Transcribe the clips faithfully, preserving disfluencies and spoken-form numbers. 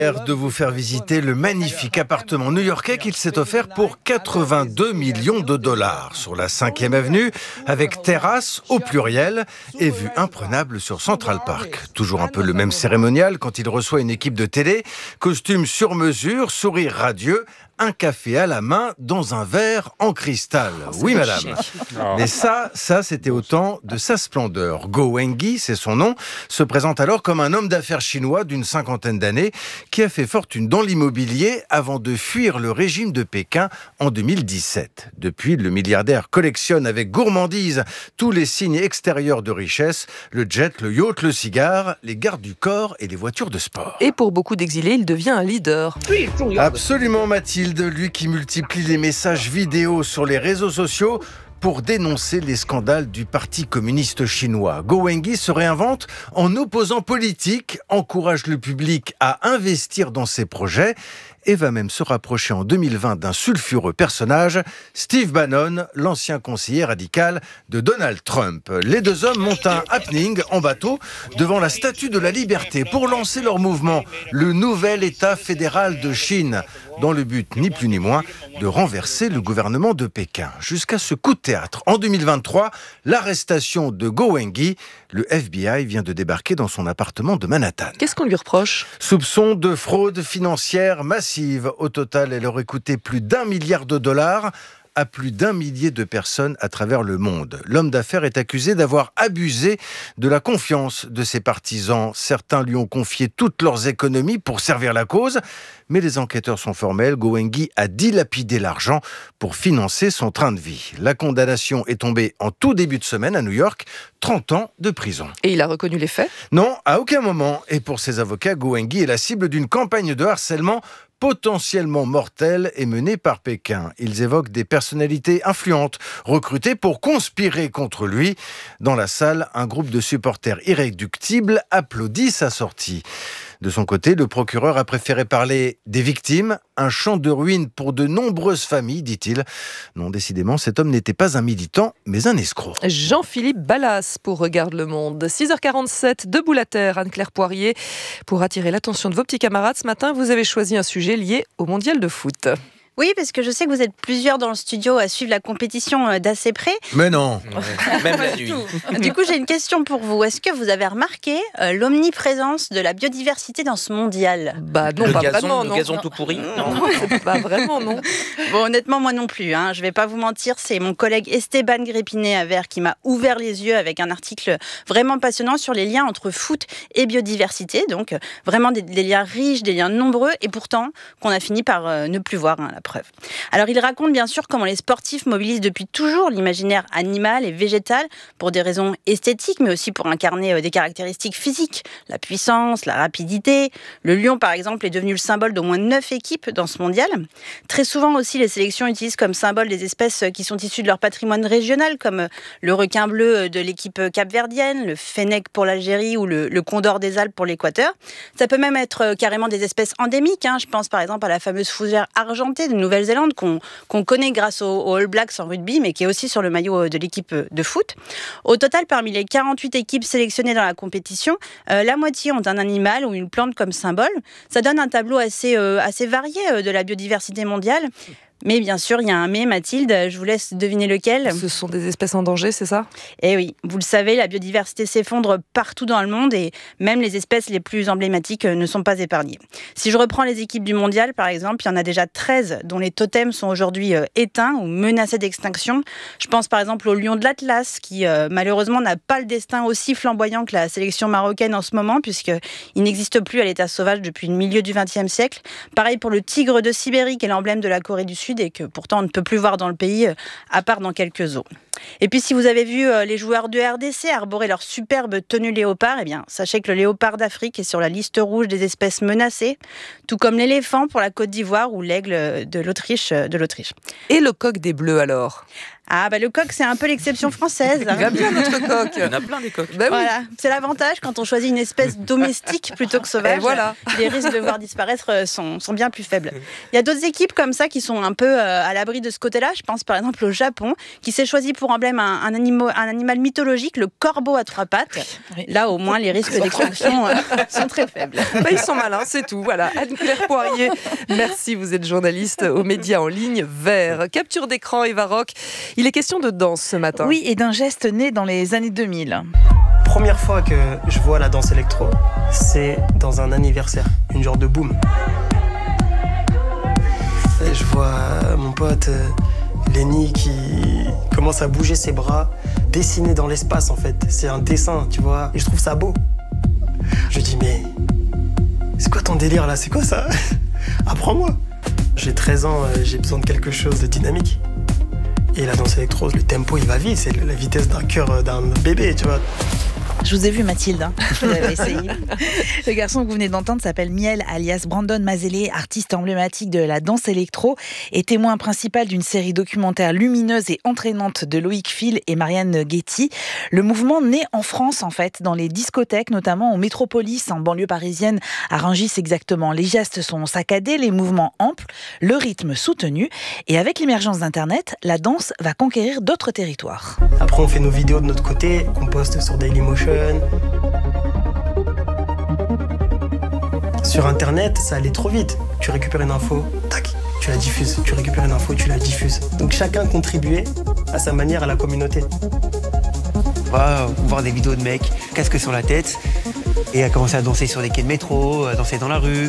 De vous faire visiter le magnifique appartement new-yorkais qu'il s'est offert pour quatre-vingt-deux millions de dollars sur la cinquième avenue, avec terrasse au pluriel et vue imprenable sur Central Park. Toujours un peu le même cérémonial quand il reçoit une équipe de télé, costume sur mesure, sourire radieux, un café à la main dans un verre en cristal. Oh, oui, madame. Mais ça, ça, c'était au temps de sa splendeur. Go Wengi, c'est son nom, se présente alors comme un homme d'affaires chinois d'une cinquantaine d'années qui a fait fortune dans l'immobilier avant de fuir le régime de Pékin en deux mille dix-sept. Depuis, le milliardaire collectionne avec gourmandise tous les signes extérieurs de richesse, le jet, le yacht, le cigare, les gardes du corps et les voitures de sport. Et pour beaucoup d'exilés, il devient un leader. Absolument, Mathilde, lui qui multiplie les messages vidéo sur les réseaux sociaux pour dénoncer les scandales du Parti communiste chinois. Go Wengi se réinvente en opposant politique, encourage le public à investir dans ses projets et va même se rapprocher en deux mille vingt d'un sulfureux personnage, Steve Bannon, l'ancien conseiller radical de Donald Trump. Les deux hommes montent un happening en bateau devant la Statue de la Liberté pour lancer leur mouvement, le nouvel État fédéral de Chine, dans le but, ni plus ni moins, de renverser le gouvernement de Pékin. Jusqu'à ce coup de théâtre. En deux mille vingt-trois, l'arrestation de Go Wengi, le F B I vient de débarquer dans son appartement de Manhattan. Qu'est-ce qu'on lui reproche ? Soupçon de fraude financière massive. Au total, elle aurait coûté plus d'un milliard de dollars à plus d'un millier de personnes à travers le monde. L'homme d'affaires est accusé d'avoir abusé de la confiance de ses partisans. Certains lui ont confié toutes leurs économies pour servir la cause, mais les enquêteurs sont formels. Go Wengi a dilapidé l'argent pour financer son train de vie. La condamnation est tombée en tout début de semaine à New York, trente ans de prison. Et il a reconnu les faits ? Non, à aucun moment. Et pour ses avocats, Go Wengi est la cible d'une campagne de harcèlement potentiellement mortelle et menée par Pékin. Ils évoquent des personnalités influentes, recrutées pour conspirer contre lui. Dans la salle, un groupe de supporters irréductibles applaudit sa sortie. De son côté, le procureur a préféré parler des victimes, un champ de ruines pour de nombreuses familles, dit-il. Non, décidément, cet homme n'était pas un militant, mais un escroc. Jean-Philippe Ballas pour Regarde le Monde. six heures quarante-sept, debout la terre, Anne-Claire Poirier. Pour attirer l'attention de vos petits camarades, ce matin, vous avez choisi un sujet lié au mondial de foot. Oui, parce que je sais que vous êtes plusieurs dans le studio à suivre la compétition d'assez près. Mais non. Même la nuit. Du coup, j'ai une question pour vous. Est-ce que vous avez remarqué euh, l'omniprésence de la biodiversité dans ce mondial ? Bah non, le pas gazon, vraiment, le non. gazon tout pourri. Non. Non, pas vraiment, non. Bon, honnêtement, moi non plus. Hein. Je vais pas vous mentir, c'est mon collègue Esteban Grépinet-Aver qui m'a ouvert les yeux avec un article vraiment passionnant sur les liens entre foot et biodiversité. Donc, vraiment des, des liens riches, des liens nombreux, et pourtant qu'on a fini par euh, ne plus voir, hein, la preuve. Alors, il raconte bien sûr comment les sportifs mobilisent depuis toujours l'imaginaire animal et végétal pour des raisons esthétiques, mais aussi pour incarner des caractéristiques physiques, la puissance, la rapidité. Le lion, par exemple, est devenu le symbole d'au moins neuf équipes dans ce mondial. Très souvent aussi, les sélections utilisent comme symbole des espèces qui sont issues de leur patrimoine régional, comme le requin bleu de l'équipe capverdienne, le fennec pour l'Algérie ou le, le condor des Alpes pour l'Équateur. Ça peut même être carrément des espèces endémiques. Hein. Je pense par exemple à la fameuse fougère argentée de Nouvelle-Zélande, Qu'on, qu'on connaît grâce aux, aux All Blacks en rugby, mais qui est aussi sur le maillot de l'équipe de foot. Au total, parmi les quarante-huit équipes sélectionnées dans la compétition, euh, la moitié ont un animal ou une plante comme symbole. Ça donne un tableau assez, euh, assez varié euh, de la biodiversité mondiale. Mais bien sûr, il y a un mais, Mathilde, je vous laisse deviner lequel. Ce sont des espèces en danger, c'est ça ? Eh oui, vous le savez, la biodiversité s'effondre partout dans le monde et même les espèces les plus emblématiques ne sont pas épargnées. Si je reprends les équipes du mondial, par exemple, il y en a déjà treize dont les totems sont aujourd'hui éteints ou menacés d'extinction. Je pense par exemple au lion de l'Atlas qui euh, malheureusement n'a pas le destin aussi flamboyant que la sélection marocaine en ce moment puisqu'il n'existe plus à l'état sauvage depuis le milieu du vingtième siècle. Pareil pour le tigre de Sibérie qui est l'emblème de la Corée du Sud et que pourtant on ne peut plus voir dans le pays, à part dans quelques zoos. Et puis si vous avez vu les joueurs de R D C arborer leur superbe tenue léopard, eh bien, sachez que le léopard d'Afrique est sur la liste rouge des espèces menacées, tout comme l'éléphant pour la Côte d'Ivoire ou l'aigle de l'Autriche. De l'Autriche. Et le coq des Bleus alors ? Ah bah le coq, c'est un peu l'exception française. Il va bien notre coq. Il y en a plein des coqs. Bah oui. Voilà, c'est l'avantage quand on choisit une espèce domestique plutôt que sauvage. Et voilà. Les risques de voir disparaître sont, sont bien plus faibles. Il y a d'autres équipes comme ça qui sont un peu euh, à l'abri de ce côté-là. Je pense par exemple au Japon, qui s'est choisi pour emblème un, un, animo, un animal mythologique, le corbeau à trois pattes. Oui. Là, au moins, les risques d'extinction euh, sont très faibles. Bah, ils sont malins, c'est tout. Voilà. Anne-Claire Poirier, merci. Vous êtes journaliste aux médias en ligne Vert. Capture d'écran, Eva Rock. Il est question de danse ce matin. Oui, et d'un geste né dans les années deux mille. Première fois que je vois la danse électro, c'est dans un anniversaire, une genre de boom. Et je vois mon pote euh, Lenny qui commence à bouger ses bras, dessiner dans l'espace en fait. C'est un dessin, tu vois, et je trouve ça beau. Je dis mais c'est quoi ton délire là, c'est quoi ça? Apprends-moi. J'ai treize ans, euh, j'ai besoin de quelque chose de dynamique. Et la danse électro, le tempo il va vite, c'est la vitesse d'un cœur d'un bébé, tu vois. Je vous ai vu Mathilde, hein. Vous avez essayé. Le garçon que vous venez d'entendre s'appelle Miel, alias Brandon Mazzelé, artiste emblématique de la danse électro et témoin principal d'une série documentaire lumineuse et entraînante de Loïc Phil et Marianne Guetti. Le mouvement naît en France en fait, dans les discothèques, notamment au Métropolis, en banlieue parisienne, à Rungis exactement. Les gestes sont saccadés, les mouvements amples, le rythme soutenu. Et avec l'émergence d'Internet, la danse va conquérir d'autres territoires. Après on fait nos vidéos de notre côté, qu'on poste sur Dailymotion. Sur Internet, ça allait trop vite. Tu récupères une info, tac, tu la diffuses. Tu récupères une info, tu la diffuses. Donc chacun contribuait à sa manière à la communauté. On va voir des vidéos de mecs, casque sur la tête, et à commencer à danser sur des quais de métro, à danser dans la rue.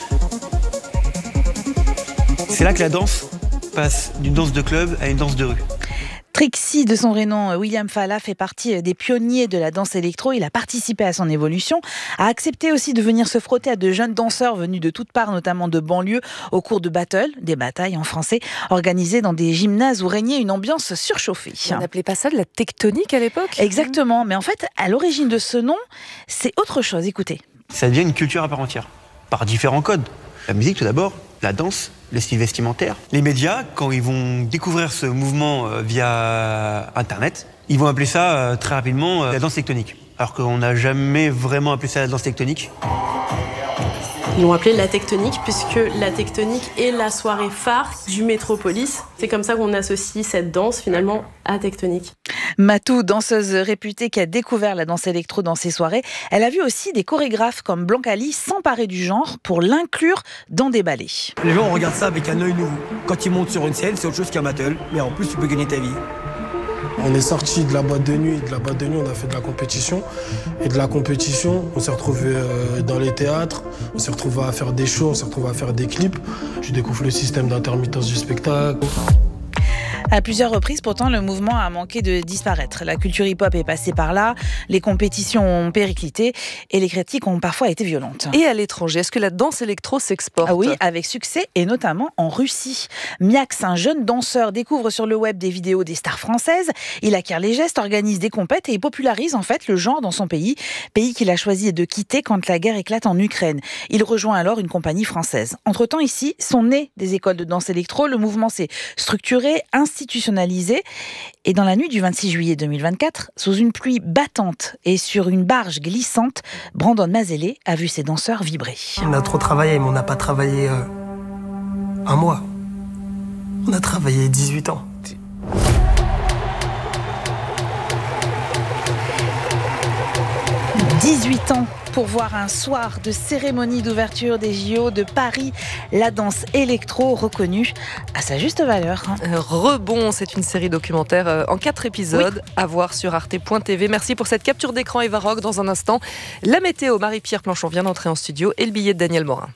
C'est là que la danse passe d'une danse de club à une danse de rue. Trixie, de son vrai nom, William Falla, fait partie des pionniers de la danse électro. Il a participé à son évolution, a accepté aussi de venir se frotter à de jeunes danseurs venus de toutes parts, notamment de banlieue, au cours de battles, des batailles en français, organisées dans des gymnases où régnait une ambiance surchauffée. On n'appelait pas ça de la tectonique à l'époque? Exactement, mais en fait, à l'origine de ce nom, c'est autre chose, écoutez. Ça devient une culture à part entière, par différents codes. La musique tout d'abord, la danse, le style vestimentaire. Les médias, quand ils vont découvrir ce mouvement euh, via Internet, ils vont appeler ça euh, très rapidement euh, la danse tectonique. Alors qu'on n'a jamais vraiment appelé ça la danse tectonique. Ils l'ont appelé la tectonique puisque la tectonique est la soirée phare du Métropolis. C'est comme ça qu'on associe cette danse finalement à tectonique. Matou, danseuse réputée qui a découvert la danse électro dans ses soirées, elle a vu aussi des chorégraphes comme Blancali s'emparer du genre pour l'inclure dans des ballets. Les gens regardent ça avec un œil nouveau. Quand ils montent sur une scène, c'est autre chose qu'un battle, mais en plus tu peux gagner ta vie. On est sorti de la boîte de nuit, de la boîte de nuit on a fait de la compétition. Et de la compétition, on s'est retrouvé dans les théâtres, on s'est retrouvé à faire des shows, on s'est retrouvé à faire des clips. Tu découvres le système d'intermittence du spectacle. À plusieurs reprises, pourtant, le mouvement a manqué de disparaître. La culture hip-hop est passée par là, les compétitions ont périclité et les critiques ont parfois été violentes. Et à l'étranger, est-ce que la danse électro s'exporte? Ah oui, avec succès et notamment en Russie. Miax, un jeune danseur, découvre sur le web des vidéos des stars françaises. Il acquiert les gestes, organise des compètes et il popularise en fait le genre dans son pays, pays qu'il a choisi de quitter quand la guerre éclate en Ukraine. Il rejoint alors une compagnie française. Entre-temps, ici, sont nées des écoles de danse électro. Le mouvement s'est structuré, institutionnalisé. Et dans la nuit du vingt-six juillet deux mille vingt-quatre, sous une pluie battante et sur une barge glissante, Brandon Mazzelé a vu ses danseurs vibrer. On a trop travaillé, mais on n'a pas travaillé euh, un mois. On a travaillé dix-huit ans. dix-huit ans pour voir un soir de cérémonie d'ouverture des J O de Paris, la danse électro reconnue à sa juste valeur. Rebond, c'est une série documentaire en quatre épisodes oui. à voir sur arte point t v. Merci pour cette capture d'écran Eva Rock. Dans un instant, la météo, Marie-Pierre Planchon vient d'entrer en studio et le billet de Daniel Morin.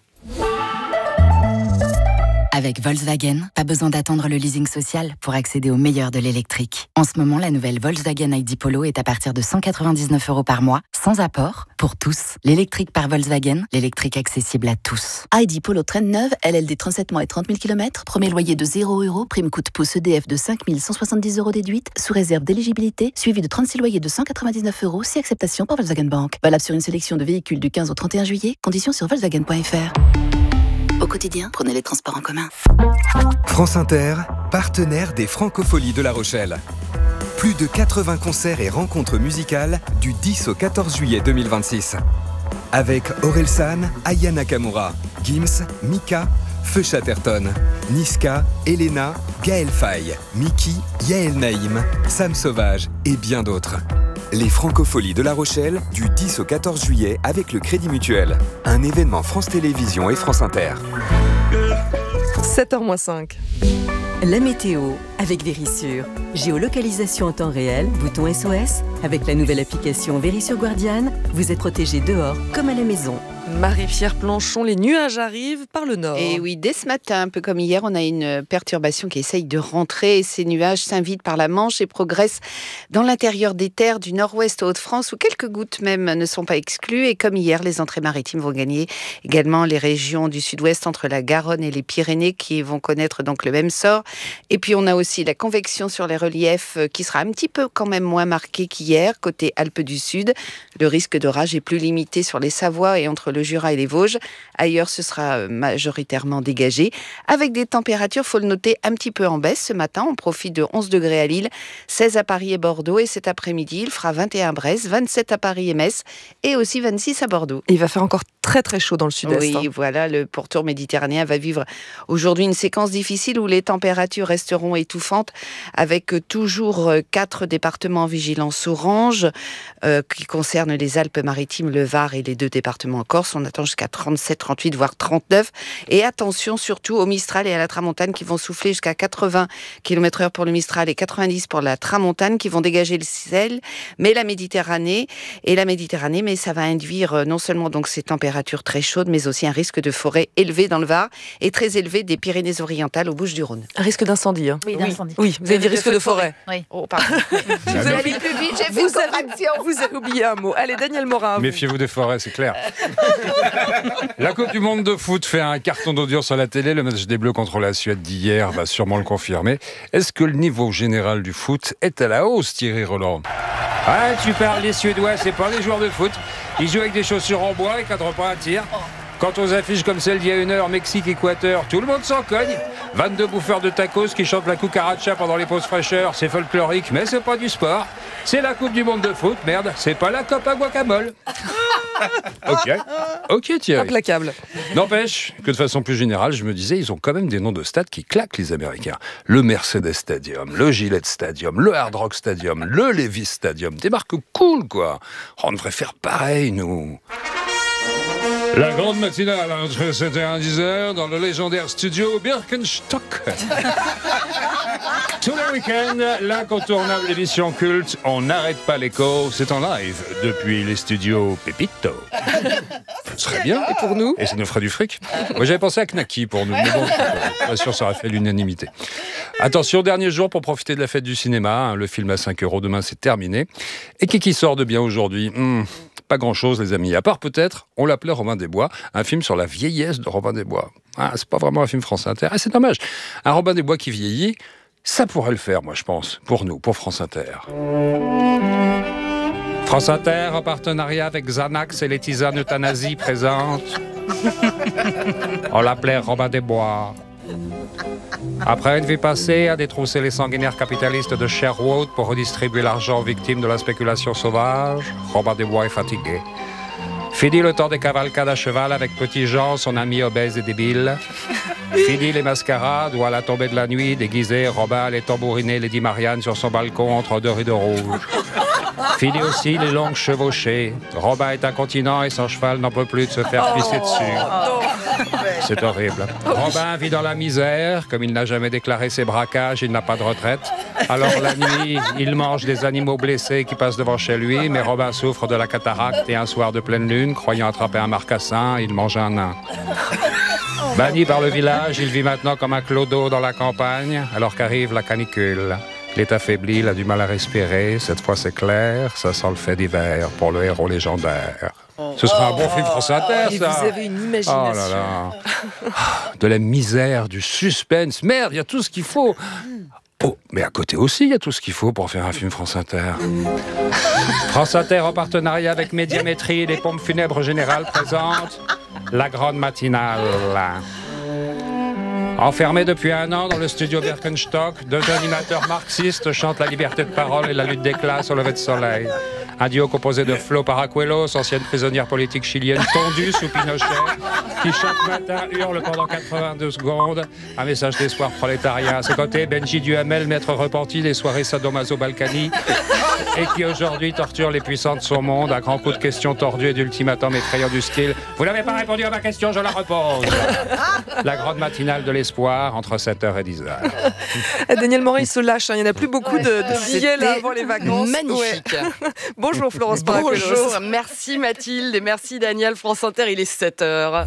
Avec Volkswagen, pas besoin d'attendre le leasing social pour accéder au meilleur de l'électrique. En ce moment, la nouvelle Volkswagen I D Polo est à partir de cent quatre-vingt-dix-neuf euros par mois, sans apport, pour tous. L'électrique par Volkswagen, l'électrique accessible à tous. I D Polo traîne neuve, L L D trente-sept mois et trente mille kilomètres, premier loyer de zéro euros, prime coup de pouce E D F de cinq mille cent soixante-dix euros déduite, sous réserve d'éligibilité, suivi de trente-six loyers de cent quatre-vingt-dix-neuf euros, si acceptation par Volkswagen Bank. Valable sur une sélection de véhicules du quinze au trente et un juillet, conditions sur Volkswagen point F R. quotidien, prenez les transports en commun. France Inter, partenaire des Francopholies de La Rochelle. Plus de quatre-vingts concerts et rencontres musicales du dix au quatorze juillet deux mille vingt-six. Avec Orelsan, Aya Nakamura, Gims, Mika, Feu Chatterton, Niska, Elena, Gaël Faye, Miki, Yael Naïm, Sam Sauvage et bien d'autres. Les Francopholies de La Rochelle du dix au quatorze juillet avec le Crédit Mutuel. Un événement France Télévisions et France Inter. sept heures moins cinq. La météo avec Vérissure. Géolocalisation en temps réel, bouton S O S. Avec la nouvelle application Vérissure Guardian, vous êtes protégé dehors comme à la maison. Marie-Pierre Planchon, les nuages arrivent par le nord. Et oui, dès ce matin, un peu comme hier, on a une perturbation qui essaye de rentrer. Ces nuages s'invitent par la Manche et progressent dans l'intérieur des terres du nord-ouest aux Hauts-de-France, où quelques gouttes même ne sont pas exclues. Et comme hier, les entrées maritimes vont gagner également les régions du sud-ouest entre la Garonne et les Pyrénées qui vont connaître donc le même sort. Et puis on a aussi la convection sur les reliefs qui sera un petit peu quand même moins marquée qu'hier, côté Alpes du Sud. Le risque d'orage est plus limité sur les Savoies et entre le Jura et les Vosges. Ailleurs, ce sera majoritairement dégagé, avec des températures, faut le noter, un petit peu en baisse ce matin. On profite de onze degrés à Lille, seize à Paris et Bordeaux, et cet après-midi, il fera vingt et un à Brest, vingt-sept à Paris et Metz, et aussi vingt-six à Bordeaux. Et il va faire encore très très chaud dans le sud-est. Oui, hein. voilà, le pourtour méditerranéen va vivre aujourd'hui une séquence difficile où les températures resteront étouffantes, avec toujours quatre départements en vigilance orange, euh, qui concernent les Alpes-Maritimes, le Var et les deux départements en Corse. On attend jusqu'à trente-sept, trente-huit, voire trente-neuf. Et attention surtout au Mistral et à la Tramontane qui vont souffler jusqu'à quatre-vingts kilomètres heure pour le Mistral et quatre-vingt-dix pour la Tramontane, qui vont dégager le ciel, mais la Méditerranée et la Méditerranée, mais ça va induire non seulement donc ces températures très chaudes, mais aussi un risque de forêt élevé dans le Var et très élevé des Pyrénées-Orientales aux Bouches-du-Rhône. Un risque d'incendie. Hein. Oui, d'incendie. Oui, vous avez dit risque de forêt. Oui. Oh, pardon. Vous avez, plus vite, j'ai fait vous, avez, vous avez oublié un mot. Allez, Daniel Morin. Méfiez-vous des forêts, c'est clair. La Coupe du Monde de foot fait un carton d'audience sur la télé. Le match des Bleus contre la Suède d'hier va sûrement le confirmer. Est-ce que le niveau général du foot est à la hausse, Thierry Roland ? Ah, tu parles des Suédois, c'est pas des joueurs de foot. Ils jouent avec des chaussures en bois et cadrent pas un tir. Quant aux affiches comme celle d'il y a une heure, Mexique-Équateur, tout le monde s'en cogne. vingt-deux bouffeurs de tacos qui chantent la cucaracha pendant les pauses fraîcheurs. C'est folklorique, mais c'est pas du sport. C'est la Coupe du Monde de foot, merde. C'est pas la Copa Guacamole. Ok, ok Thierry. Implacable. N'empêche que de façon plus générale, je me disais, ils ont quand même des noms de stades qui claquent, les Américains. Le Mercedes Stadium, le Gillette Stadium, le Hard Rock Stadium, le Levi's Stadium. Des marques cool, quoi. On devrait faire pareil, nous. La grande matinale entre sept et dix heures dans le légendaire studio Birkenstock. Tous les week-ends, l'incontournable émission culte On n'arrête pas l'écho, c'est en live depuis les studios Pepito. Ce serait bien. Et pour nous ? Et ça nous ferait du fric. Moi j'avais pensé à Knacky pour nous, mais bon, je suis pas sûr ça aurait fait l'unanimité. Attention, dernier jour pour profiter de la fête du cinéma. Hein, le film à cinq euros demain, c'est terminé. Et qui qui sort de bien aujourd'hui ? hmm, Pas grand-chose, les amis. À part peut-être, on l'appelait Robin des Bois, un film sur la vieillesse de Robin des Bois. Ah, c'est pas vraiment un film France Inter. Ah, c'est dommage. Un Robin des Bois qui vieillit, ça pourrait le faire, moi, je pense, pour nous, pour France Inter. France Inter, en partenariat avec Xanax et les tisanes euthanasie, présente. On l'appelait Robin des Bois. Après une vie passée à détrousser les sanguinaires capitalistes de Sherwood pour redistribuer l'argent aux victimes de la spéculation sauvage, Robin des Bois est fatigué. Fini le temps des cavalcades à cheval avec Petit Jean, son ami obèse et débile. Fini les mascarades où à la tombée de la nuit, déguisé, Robin allait tambouriner Lady Marianne sur son balcon entre deux rideaux rouges. Fini aussi les longues chevauchées. Robin est incontinent et son cheval n'en peut plus de se faire pisser dessus. C'est horrible. Robin vit dans la misère. Comme il n'a jamais déclaré ses braquages, il n'a pas de retraite. Alors la nuit, il mange des animaux blessés qui passent devant chez lui. Mais Robin souffre de la cataracte et un soir de pleine lune, croyant attraper un marcassin, il mange un nain. Banni par le village, il vit maintenant comme un clodo dans la campagne, alors qu'arrive la canicule. Il est affaibli, il a du mal à respirer. Cette fois, c'est clair, ça sent le fait d'hiver pour le héros légendaire. Ce sera un bon film France Inter, et ça. Vous avez une imagination. Oh là là. De la misère, du suspense. Merde, il y a tout ce qu'il faut. Oh, mais à côté aussi, il y a tout ce qu'il faut pour faire un film France Inter. France Inter, en partenariat avec Médiamétrie et les pompes funèbres générales, présente La Grande Matinale. Enfermés depuis un an dans le studio Birkenstock, deux animateurs marxistes chantent la liberté de parole et la lutte des classes au lever de soleil. Un duo composé de Flo Paracuelos, ancienne prisonnière politique chilienne tondue sous Pinochet, qui chaque matin hurle pendant quatre-vingt-deux secondes un message d'espoir prolétarien. À ses côtés, Benji Duhamel, maître repenti des soirées sadomaso-balkany, et qui aujourd'hui torture les puissants de son monde à grands coups de questions tordues et d'ultimatums effrayants du style « Vous n'avez pas répondu à ma question, je la repose !» La grande matinale de l'espoir entre sept heures et dix heures. Daniel Maurice se lâche, hein. Il n'y en a plus beaucoup de, de billets là avant les vacances. Magnifique. Ouais. Bonjour Florence Paracuelos. Bonjour, merci Mathilde et merci Daniel. France Inter, il est sept heures.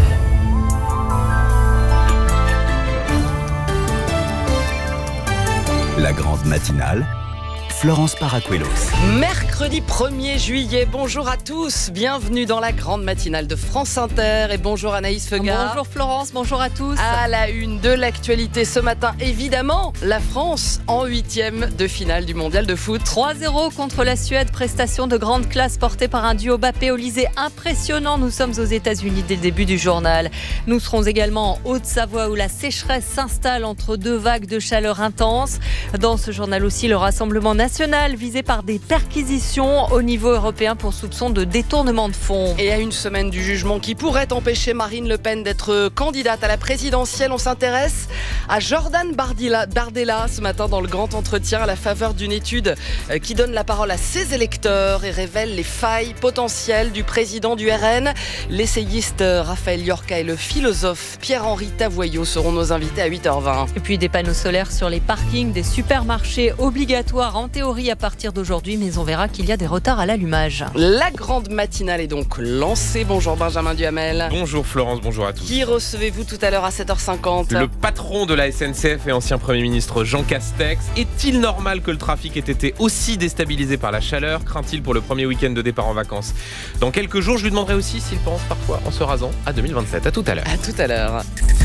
La grande matinale, Florence Paracuelos. Mercredi premier juillet, bonjour à tous, bienvenue dans la grande matinale de France Inter et bonjour Anaïs Fegard. Bonjour Florence, bonjour à tous. À la une de l'actualité ce matin, évidemment, la France en huitième de finale du mondial de foot. trois zéro contre la Suède, prestation de grande classe portée par un duo Mbappé-Olysée impressionnant. Nous sommes aux États-Unis dès le début du journal. Nous serons également en Haute-Savoie où la sécheresse s'installe entre deux vagues de chaleur intense. Dans ce journal aussi, le Rassemblement national visé par des perquisitions au niveau européen pour soupçon de détournement de fonds. Et à une semaine du jugement qui pourrait empêcher Marine Le Pen d'être candidate à la présidentielle, on s'intéresse à Jordan Bardella, Bardella ce matin dans le grand entretien à la faveur d'une étude qui donne la parole à ses électeurs et révèle les failles potentielles du président du R N. L'essayiste Raphaël Llorca et le philosophe Pierre-Henri Tavoyot seront nos invités à huit heures vingt. Et puis des panneaux solaires sur les parkings des supermarchés obligatoires en théorie à partir d'aujourd'hui, mais on verra qu'il y a des retards à l'allumage. La grande matinale est donc lancée. Bonjour Benjamin Duhamel. Bonjour Florence, bonjour à tous. Qui recevez-vous tout à l'heure à sept heures cinquante? Le patron de la S N C F et ancien Premier ministre Jean Castex. Est-il normal que le trafic ait été aussi déstabilisé par la chaleur? Craint-il pour le premier week-end de départ en vacances dans quelques jours? Je lui demanderai aussi s'il pense parfois en se rasant à deux mille vingt-sept. À tout à l'heure. À tout à l'heure.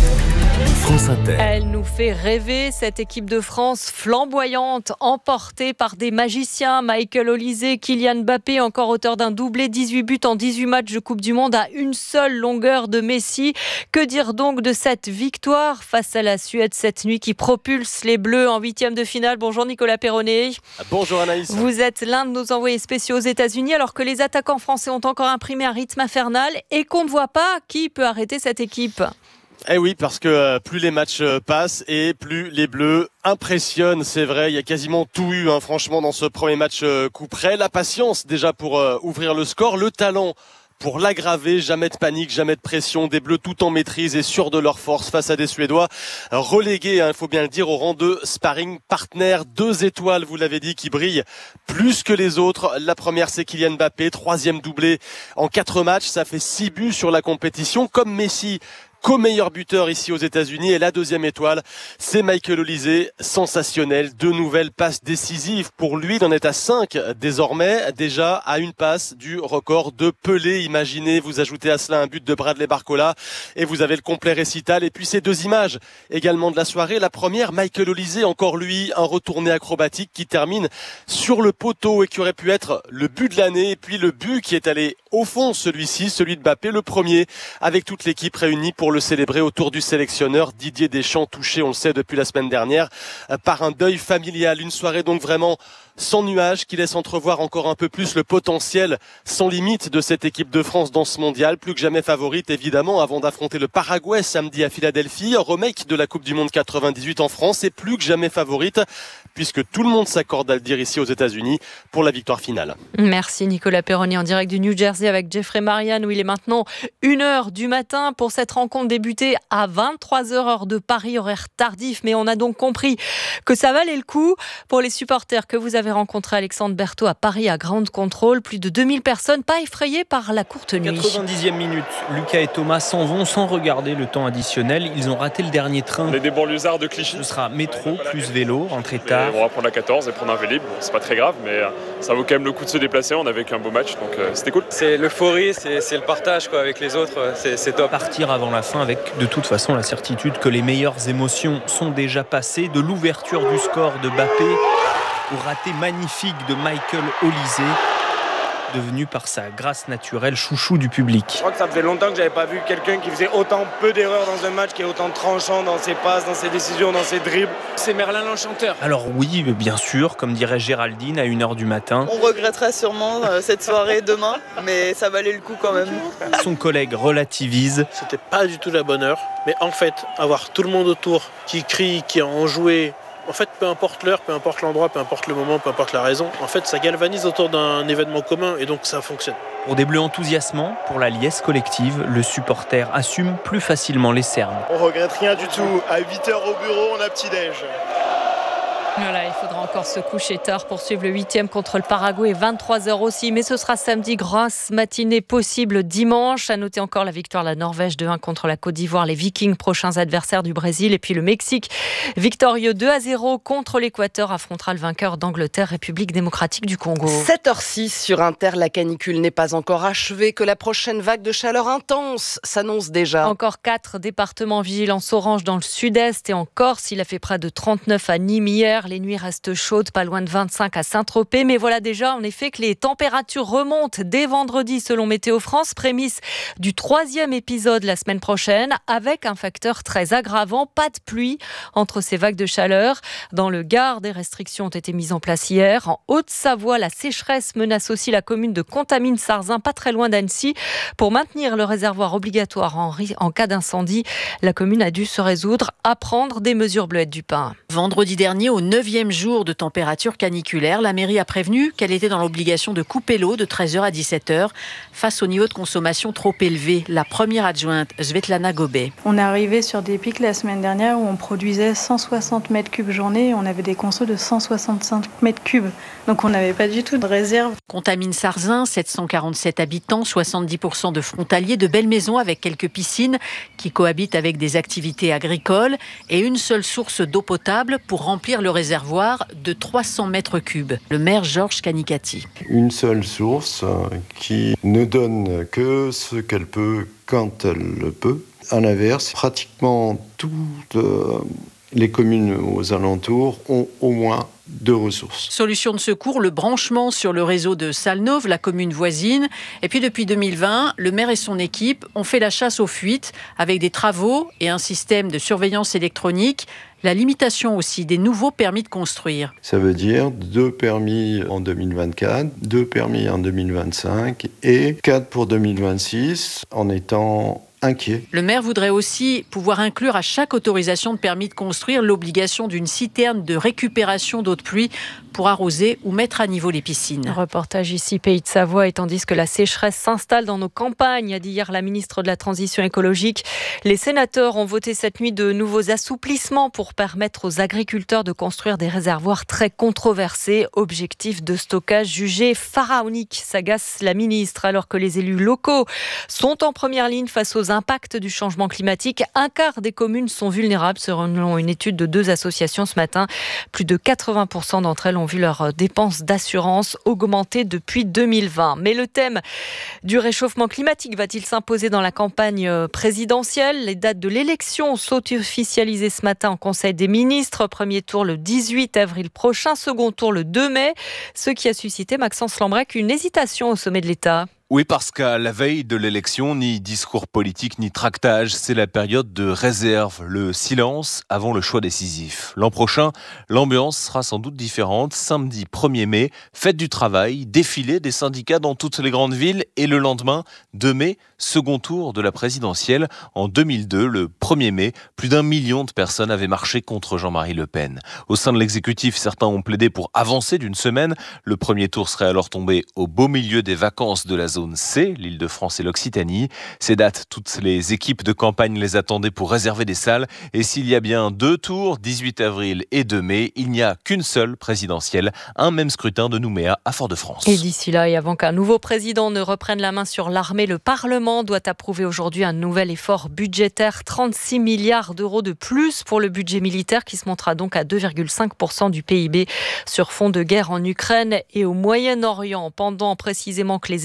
France Inter. Elle nous fait rêver, cette équipe de France flamboyante, emportée par des magiciens. Michael Olysée, Kylian Mbappé, encore auteur d'un doublé, dix-huit buts en dix-huit matchs de Coupe du Monde à une seule longueur de Messi. Que dire donc de cette victoire face à la Suède cette nuit qui propulse les Bleus en huitième de finale? Bonjour Nicolas Perronnet. Bonjour Anaïs. Vous êtes l'un de nos envoyés spéciaux aux États-Unis alors que les attaquants français ont encore imprimé un rythme infernal et qu'on ne voit pas qui peut arrêter cette équipe. Eh oui, parce que euh, plus les matchs euh, passent et plus les Bleus impressionnent, c'est vrai. Il y a quasiment tout eu, hein, franchement, dans ce premier match euh, coup près. La patience déjà pour euh, ouvrir le score, le talent pour l'aggraver, jamais de panique, jamais de pression, des Bleus tout en maîtrise et sûrs de leur force face à des Suédois relégués, il hein, faut bien le dire, au rang de sparring partner. Deux étoiles, vous l'avez dit, qui brillent plus que les autres. La première, c'est Kylian Mbappé, troisième doublé en quatre matchs, ça fait six buts sur la compétition, comme Messi, co-meilleur buteur ici aux États-Unis. Et la deuxième étoile, c'est Michael Olysée, sensationnel. Deux nouvelles passes décisives pour lui. Il en est à cinq désormais, déjà à une passe du record de Pelé. Imaginez, vous ajoutez à cela un but de Bradley Barcola et vous avez le complet récital. Et puis ces deux images également de la soirée. La première, Michael Olysée, encore lui, un retourné acrobatique qui termine sur le poteau et qui aurait pu être le but de l'année. Et puis le but qui est allé au fond, celui-ci, celui de Mbappé, le premier, avec toute l'équipe réunie pour le célébrer autour du sélectionneur Didier Deschamps, touché, on le sait, depuis la semaine dernière, par un deuil familial. Une soirée donc vraiment sans nuages qui laisse entrevoir encore un peu plus le potentiel sans limite de cette équipe de France dans ce mondial. Plus que jamais favorite, évidemment, avant d'affronter le Paraguay samedi à Philadelphie. Remake de la Coupe du Monde quatre-vingt-dix-huit en France et plus que jamais favorite, puisque tout le monde s'accorde à le dire ici aux États-Unis pour la victoire finale. Merci Nicolas Perronnet en direct du New Jersey avec Jeffrey Marianne où il est maintenant une heure du matin pour cette rencontre débutée à vingt-trois heures heure de Paris, horaire tardif. Mais on a donc compris que ça valait le coup pour les supporters que vous avez rencontrés, Alexandre Berthaud, à Paris à Ground Control. Plus de deux mille personnes, pas effrayées par la courte nuit. quatre-vingt-dixième minute, Lucas et Thomas s'en vont sans regarder le temps additionnel. Ils ont raté le dernier train. On est des banlieusards de Clichy. Ce sera métro plus vélo, rentrée tard. On va prendre la quatorze et prendre un Vélib. Bon, c'est pas très grave, mais ça vaut quand même le coup de se déplacer. On a vécu un beau match, donc euh, c'était cool. C'est l'euphorie, c'est, c'est le partage quoi, avec les autres, c'est, c'est top. Partir avant la fin avec de toute façon la certitude que les meilleures émotions sont déjà passées. De l'ouverture du score de Mbappé au raté magnifique de Michael Olysée. devenu par sa grâce naturelle chouchou du public. Je crois que ça faisait longtemps que j'avais pas vu quelqu'un qui faisait autant peu d'erreurs dans un match, qui est autant tranchant dans ses passes, dans ses décisions, dans ses dribbles. C'est Merlin l'Enchanteur. Alors oui, bien sûr, comme dirait Géraldine à une heure du matin. On regrettera sûrement euh, cette soirée demain, mais ça valait le coup quand même. Son collègue relativise. C'était pas du tout la bonne heure, mais en fait, avoir tout le monde autour qui crie, qui a enjoué, en fait, peu importe l'heure, peu importe l'endroit, peu importe le moment, peu importe la raison, en fait, ça galvanise autour d'un événement commun et donc ça fonctionne. Pour des Bleus enthousiasmants, pour la liesse collective, le supporter assume plus facilement les cernes. On regrette rien du tout. À huit heures au bureau, on a petit-déj. Voilà, il faudra encore se coucher tard pour suivre le huitième contre le Paraguay, vingt-trois heures aussi, mais ce sera samedi, grosse matinée possible dimanche. À noter encore la victoire de la Norvège deux un contre la Côte d'Ivoire, les Vikings, prochains adversaires du Brésil, et puis le Mexique, victorieux deux à zéro contre l'Équateur, affrontera le vainqueur d'Angleterre, République démocratique du Congo. sept heures six sur Inter, la canicule n'est pas encore achevée, que la prochaine vague de chaleur intense s'annonce déjà. Encore quatre départements vigilance orange dans le sud-est et en Corse, il a fait près de trente-neuf à Nîmes hier. Les nuits restent chaudes, pas loin de vingt-cinq à Saint-Tropez. Mais voilà déjà en effet que les températures remontent dès vendredi selon Météo France. Prémisse du troisième épisode la semaine prochaine avec un facteur très aggravant, pas de pluie entre ces vagues de chaleur. Dans le Gard, des restrictions ont été mises en place hier. En Haute-Savoie, la sécheresse menace aussi la commune de Contamine-Sarzin, pas très loin d'Annecy. Pour maintenir le réservoir obligatoire en, en cas d'incendie, la commune a dû se résoudre à prendre des mesures Bleuette du Pin. Vendredi dernier, au neuvième jour de température caniculaire, la mairie a prévenu qu'elle était dans l'obligation de couper l'eau de treize heures à dix-sept heures face au niveau de consommation trop élevé. La première adjointe, Svetlana Gobet. On est arrivé sur des pics la semaine dernière où on produisait cent soixante mètres cubes journée et on avait des consos de cent soixante-cinq mètres cubes. Donc on n'avait pas du tout de réserve. Contamine-Sarzin, sept cent quarante-sept habitants, soixante-dix pour cent de frontaliers, de belles maisons avec quelques piscines qui cohabitent avec des activités agricoles et une seule source d'eau potable pour remplir le réservoir de trois cents mètres cubes. Le maire Georges Canicati. Une seule source qui ne donne que ce qu'elle peut quand elle le peut. À l'inverse, pratiquement toutes les communes aux alentours ont au moins deux ressources. Solution de secours, le branchement sur le réseau de Salnauve, la commune voisine. Et puis depuis deux mille vingt, le maire et son équipe ont fait la chasse aux fuites avec des travaux et un système de surveillance électronique. La limitation aussi des nouveaux permis de construire. Ça veut dire deux permis en deux mille vingt-quatre, deux permis en deux mille vingt-cinq et quatre pour deux mille vingt-six en étant inquiet. Le maire voudrait aussi pouvoir inclure à chaque autorisation de permis de construire l'obligation d'une citerne de récupération d'eau de pluie pour arroser ou mettre à niveau les piscines. Reportage ici, Pays de Savoie, et tandis que la sécheresse s'installe dans nos campagnes, a dit hier la ministre de la Transition écologique. Les sénateurs ont voté cette nuit de nouveaux assouplissements pour permettre aux agriculteurs de construire des réservoirs très controversés. Objectif de stockage jugé pharaonique, s'agace la ministre, alors que les élus locaux sont en première ligne face aux impacts du changement climatique. Un quart des communes sont vulnérables, selon une étude de deux associations ce matin. Plus de quatre-vingts pour cent d'entre elles ont vu leurs dépenses d'assurance augmenter depuis deux mille vingt. Mais le thème du réchauffement climatique va-t-il s'imposer dans la campagne présidentielle ? Les dates de l'élection sont officialisées ce matin en Conseil des ministres. Premier tour le dix-huit avril prochain, second tour le deux mai. Ce qui a suscité, Maxence Lambrec, une hésitation au sommet de l'État. Oui, parce qu'à la veille de l'élection, ni discours politique, ni tractage, c'est la période de réserve, le silence avant le choix décisif. L'an prochain, l'ambiance sera sans doute différente. Samedi premier mai, fête du travail, défilé des syndicats dans toutes les grandes villes et le lendemain, deux mai, second tour de la présidentielle. En deux mille deux, le premier mai, plus d'un million de personnes avaient marché contre Jean-Marie Le Pen. Au sein de l'exécutif, certains ont plaidé pour avancer d'une semaine. Le premier tour serait alors tombé au beau milieu des vacances de la zone C, l'Île-de-France et l'Occitanie. Ces dates, toutes les équipes de campagne les attendaient pour réserver des salles. Et s'il y a bien deux tours, dix-huit avril et deux mai, il n'y a qu'une seule présidentielle, un même scrutin de Nouméa à Fort-de-France. Et d'ici là, et avant qu'un nouveau président ne reprenne la main sur l'armée, le Parlement doit approuver aujourd'hui un nouvel effort budgétaire, trente-six milliards d'euros de plus pour le budget militaire qui se montera donc à deux virgule cinq pour cent du P I B sur fond de guerre en Ukraine et au Moyen-Orient. Pendant précisément que les émissaires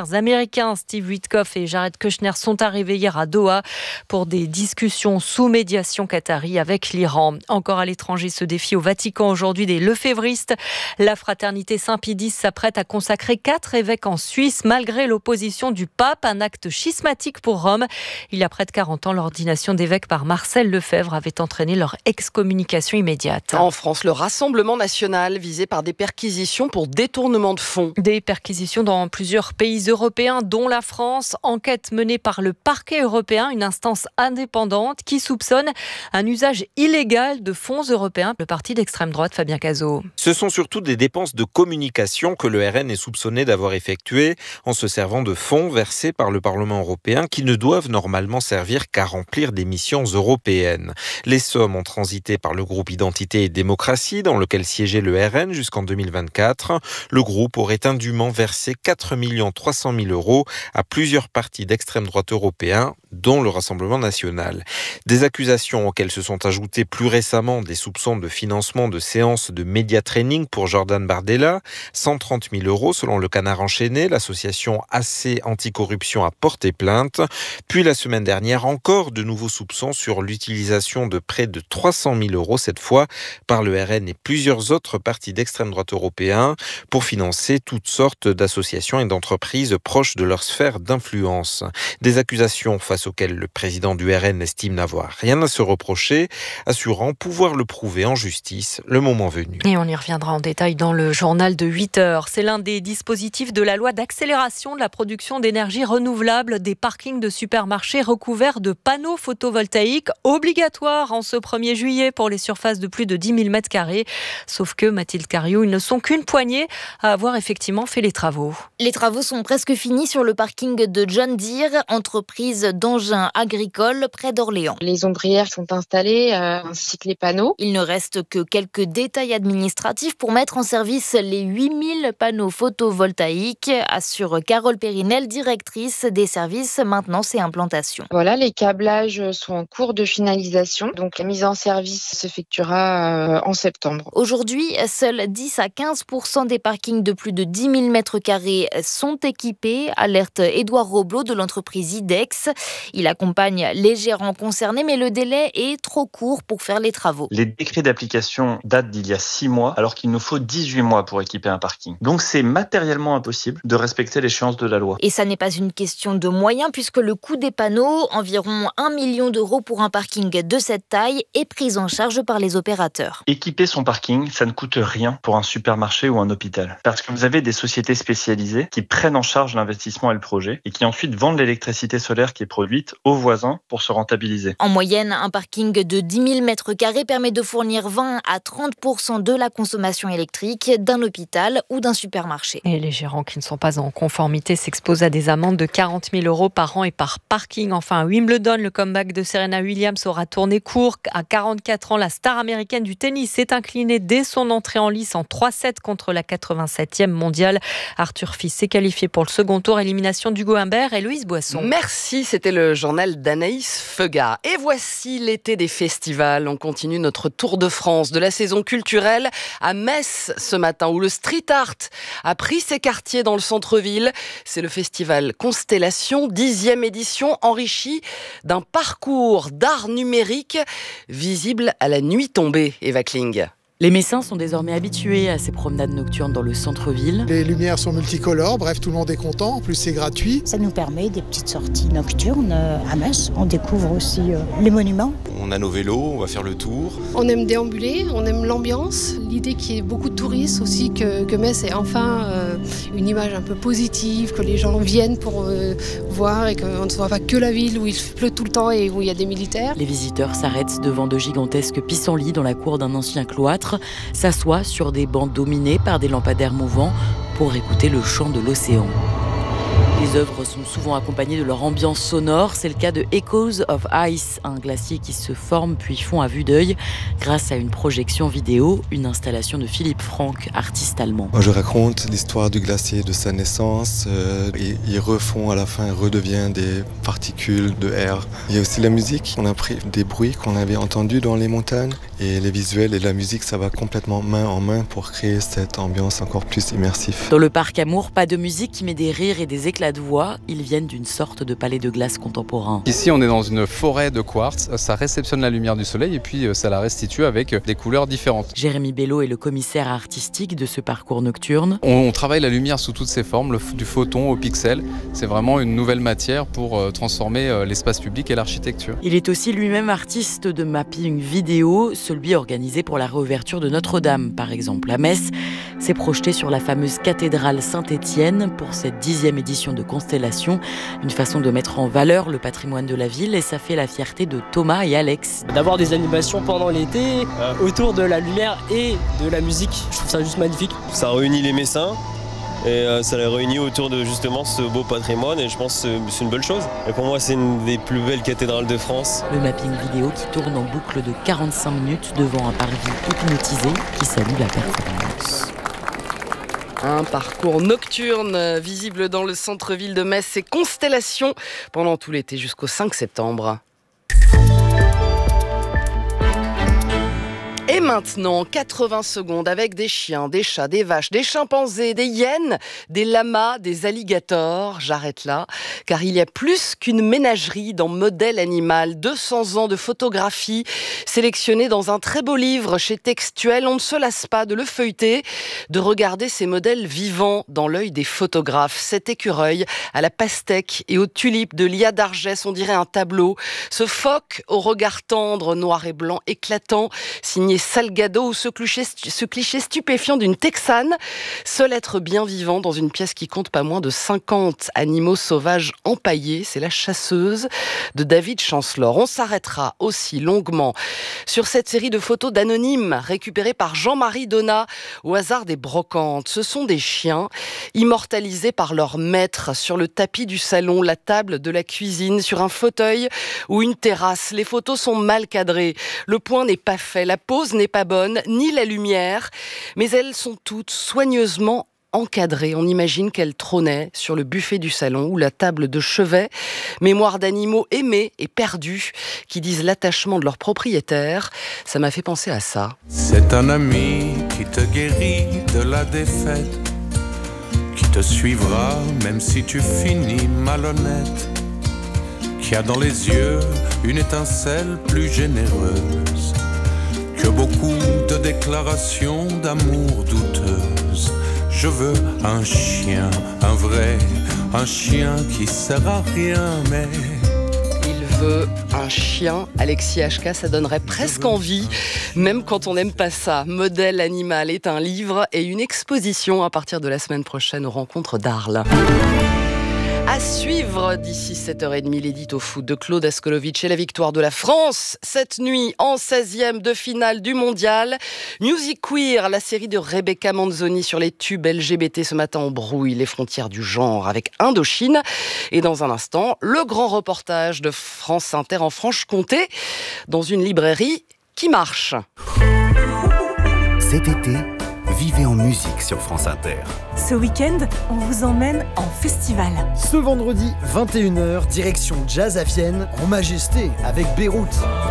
commissaires américains Steve Witkoff et Jared Kushner sont arrivés hier à Doha pour des discussions sous médiation qatari avec l'Iran. Encore à l'étranger, ce défi au Vatican aujourd'hui des lefévristes. La fraternité Saint-Pédis s'apprête à consacrer quatre évêques en Suisse malgré l'opposition du pape, un acte schismatique pour Rome. Il y a près de quarante ans, l'ordination d'évêques par Marcel Lefebvre avait entraîné leur excommunication immédiate. En France, le Rassemblement national visé par des perquisitions pour détournement de fonds. Des perquisitions dans plusieurs pays européens, dont la France. Enquête menée par le parquet européen, une instance indépendante qui soupçonne un usage illégal de fonds européens. Le parti d'extrême droite, Fabien Cazot. Ce sont surtout des dépenses de communication que le R N est soupçonné d'avoir effectuées en se servant de fonds versés par le Parlement européen qui ne doivent normalement servir qu'à remplir des missions européennes. Les sommes ont transité par le groupe Identité et Démocratie, dans lequel siégeait le R N jusqu'en deux mille vingt-quatre. Le groupe aurait indûment versé quatre millions trois cent mille euros à plusieurs partis d'extrême droite européens, dont le Rassemblement national. Des accusations auxquelles se sont ajoutés plus récemment des soupçons de financement de séances de média training pour Jordan Bardella, cent trente mille euros selon le Canard enchaîné. L'association A C Anticorruption a porté plainte. Puis la semaine dernière, encore de nouveaux soupçons sur l'utilisation de près de trois cent mille euros, cette fois par le R N et plusieurs autres partis d'extrême droite européens, pour financer toutes sortes d'associations et d'entreprises proches de leur sphère d'influence. Des accusations face auxquelles le président du R N estime n'avoir rien à se reprocher, assurant pouvoir le prouver en justice le moment venu. Et on y reviendra en détail dans le journal de huit heures. C'est l'un des dispositifs de la loi d'accélération de la production d'énergie renouvelable des parkings de supermarchés recouverts de panneaux photovoltaïques obligatoires en ce premier juillet pour les surfaces de plus de dix mille mètres carrés. Sauf que, Mathilde Cariou, ils ne sont qu'une poignée à avoir effectivement fait les travaux. Les travaux sont presque finis sur le parking de John Deere, entreprise d'engins agricoles près d'Orléans. Les ombrières sont installées euh, ainsi que les panneaux. Il ne reste que quelques détails administratifs pour mettre en service les huit mille panneaux photovoltaïques, assure Carole Périnel, directrice des services maintenance et implantation. Voilà, les câblages sont en cours de finalisation, donc la mise en service s'effectuera euh, en septembre. Aujourd'hui, seuls dix à quinze pour cent des parkings de plus de dix mille mètres carrés sont équipés, alerte Édouard Roblot de l'entreprise IDEX. Il accompagne les gérants concernés, mais le délai est trop court pour faire les travaux. Les décrets d'application datent d'il y a six mois, alors qu'il nous faut dix-huit mois pour équiper un parking. Donc c'est matériellement impossible de respecter l'échéance de la loi. Et ça n'est pas une question de moyens, puisque le coût des panneaux, environ un million d'euros pour un parking de cette taille, est pris en charge par les opérateurs. Équiper son parking, ça ne coûte rien pour un supermarché ou un hôpital. Parce que vous avez des sociétés spécialisées qui prennent en charge l'investissement et le projet, et qui ensuite vendent l'électricité solaire qui est produite aux voisins pour se rentabiliser. En moyenne, un parking de dix mille mètres carrés permet de fournir vingt à trente pour cent de la consommation électrique d'un hôpital ou d'un supermarché. Et les gérants qui ne sont pas en conformité s'exposent à des amendes de quarante mille euros par an et par parking. Enfin, à Wimbledon, le comeback de Serena Williams aura tourné court. À quarante-quatre ans, la star américaine du tennis s'est inclinée dès son entrée en lice en trois sept contre la quatre-vingt-septième mondiale. Arthur Fils s'est qualifié pour le second tour. Élimination d'Hugo Humbert et Louise Boisson. Merci, c'était le journal d'Anaïs Feuga. Et voici l'été des festivals. On continue notre tour de France de la saison culturelle à Metz ce matin, où le street art a pris ses quartiers dans le centre-ville. C'est le festival Constellation, dixième édition, enrichi d'un parcours d'art numérique visible à la nuit tombée. Eva Kling. Les Messins sont désormais habitués à ces promenades nocturnes dans le centre-ville. Les lumières sont multicolores, bref, tout le monde est content. En plus, c'est gratuit. Ça nous permet des petites sorties nocturnes à Metz. On découvre aussi les monuments. On a nos vélos, on va faire le tour. On aime déambuler, on aime l'ambiance. L'idée qu'il y ait beaucoup de touristes aussi, que, que Metz ait enfin euh, une image un peu positive, que les gens viennent pour euh, voir et qu'on ne soit pas que la ville où il pleut tout le temps et où il y a des militaires. Les visiteurs s'arrêtent devant de gigantesques pissenlits dans la cour d'un ancien cloître, s'assoient sur des bancs dominés par des lampadaires mouvants pour écouter le chant de l'océan. Les œuvres sont souvent accompagnées de leur ambiance sonore. C'est le cas de Echoes of Ice, un glacier qui se forme puis fond à vue d'œil grâce à une projection vidéo, une installation de Philippe Franck, artiste allemand. Moi, je raconte l'histoire du glacier de sa naissance. Euh, et il refond à la fin, il redevient des particules de air. Il y a aussi la musique. On a pris des bruits qu'on avait entendus dans les montagnes Et les visuels et la musique, ça va complètement main en main pour créer cette ambiance encore plus immersive. Dans le parc Amour, pas de musique mais des rires et des éclats de voix. Ils viennent d'une sorte de palais de glace contemporain. Ici, on est dans une forêt de quartz. Ça réceptionne la lumière du soleil et puis ça la restitue avec des couleurs différentes. Jérémy Bello est le commissaire artistique de ce parcours nocturne. On, on travaille la lumière sous toutes ses formes, le, du photon au pixel. C'est vraiment une nouvelle matière pour euh, transformer euh, l'espace public et l'architecture. Il est aussi lui-même artiste de mapping vidéo, celui organisé pour la réouverture de Notre-Dame, par exemple. À Metz, s'est projeté sur la fameuse cathédrale Saint-Étienne pour cette dixième édition de Constellation. Une façon de mettre en valeur le patrimoine de la ville et ça fait la fierté de Thomas et Alex. D'avoir des animations pendant l'été, euh, autour de la lumière et de la musique, je trouve ça juste magnifique. Ça réunit les Messins. Et euh, ça les réunit autour de justement ce beau patrimoine et je pense que c'est une bonne chose. Et pour moi, c'est une des plus belles cathédrales de France. Le mapping vidéo qui tourne en boucle de quarante-cinq minutes devant un parvis hypnotisé qui salue la performance. Un parcours nocturne visible dans le centre-ville de Metz. C'est Constellation pendant tout l'été jusqu'au cinq septembre. Et maintenant, quatre-vingts secondes avec des chiens, des chats, des vaches, des chimpanzés, des hyènes, des lamas, des alligators. J'arrête là, car il y a plus qu'une ménagerie dans Modèle Animal. deux cents ans de photographie sélectionnées dans un très beau livre chez Textuel. On ne se lasse pas de le feuilleter, de regarder ces modèles vivants dans l'œil des photographes. Cet écureuil à la pastèque et aux tulipes de Lia d'Argès, on dirait un tableau. Ce phoque au regard tendre, noir et blanc éclatant, signé Salgado, ou ce cliché, ce cliché stupéfiant d'une Texane, seul être bien vivant dans une pièce qui compte pas moins de cinquante animaux sauvages empaillés. C'est La Chasseuse de David Chancellor. On s'arrêtera aussi longuement sur cette série de photos d'anonymes récupérées par Jean-Marie Donat au hasard des brocantes. Ce sont des chiens immortalisés par leur maître sur le tapis du salon, la table de la cuisine, sur un fauteuil ou une terrasse. Les photos sont mal cadrées. Le point n'est pas fait. La pose n'est pas bonne, ni la lumière, mais elles sont toutes soigneusement encadrées. On imagine qu'elles trônaient sur le buffet du salon ou la table de chevet, mémoire d'animaux aimés et perdus qui disent l'attachement de leur propriétaire. Ça m'a fait penser à ça. C'est un ami qui te guérit de la défaite, qui te suivra même si tu finis malhonnête, qui a dans les yeux une étincelle plus généreuse que beaucoup de déclarations d'amour douteuses. Je veux un chien, un vrai, un chien qui sert à rien, mais... Il veut un chien, Alexis H K, ça donnerait presque envie, même quand on n'aime pas ça. Modèle Animal est un livre et une exposition à partir de la semaine prochaine aux rencontres d'Arles. À suivre d'ici sept heures trente, l'édito foot de Claude Askolovitch et la victoire de la France cette nuit en seizième de finale du mondial. Music Queer, la série de Rebecca Manzoni sur les tubes L G B T. Ce matin, on brouille les frontières du genre avec Indochine. Et dans un instant, le grand reportage de France Inter en Franche-Comté dans une librairie qui marche. Cet été, vivez en musique sur France Inter. Ce week-end, on vous emmène en festival. Ce vendredi, vingt et une heures, direction Jazz à Vienne, en majesté, avec Beyrouth.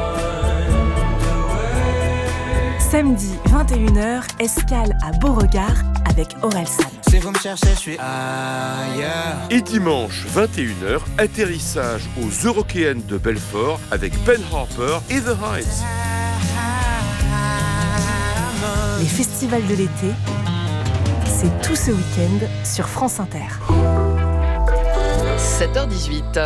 Samedi, vingt et une heures, escale à Beauregard avec Orelsan. Si vous me cherchez, je suis ailleurs. Et dimanche, vingt et une heures, atterrissage aux Eurockéennes de Belfort avec Ben Harper et The Heights. Les festivals de l'été, c'est tout ce week-end sur France Inter. sept heures dix-huit.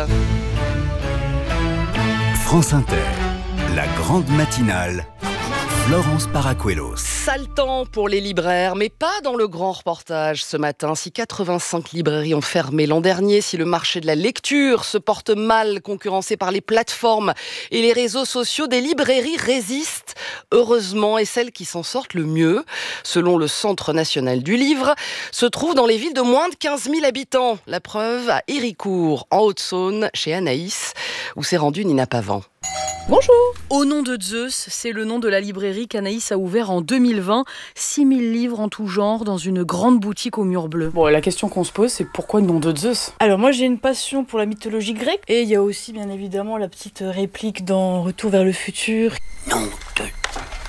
France Inter, la grande matinale. Florence Paracuelos. Sale temps pour les libraires, mais pas dans le grand reportage ce matin. Si quatre-vingt-cinq librairies ont fermé l'an dernier, si le marché de la lecture se porte mal, concurrencé par les plateformes et les réseaux sociaux, des librairies résistent, heureusement, et celles qui s'en sortent le mieux, selon le Centre national du livre, se trouvent dans les villes de moins de quinze mille habitants. La preuve à Héricourt, en Haute-Saône, chez Anaïs, où s'est rendue Nina Pavant. Bonjour. Au nom de Zeus, c'est le nom de la librairie qu'Anaïs a ouvert en deux mille vingt. six mille livres en tout genre dans une grande boutique au mur bleu. Bon, la question qu'on se pose, c'est pourquoi le nom de Zeus ? Alors moi, j'ai une passion pour la mythologie grecque. Et il y a aussi, bien évidemment, la petite réplique dans Retour vers le futur. Nom de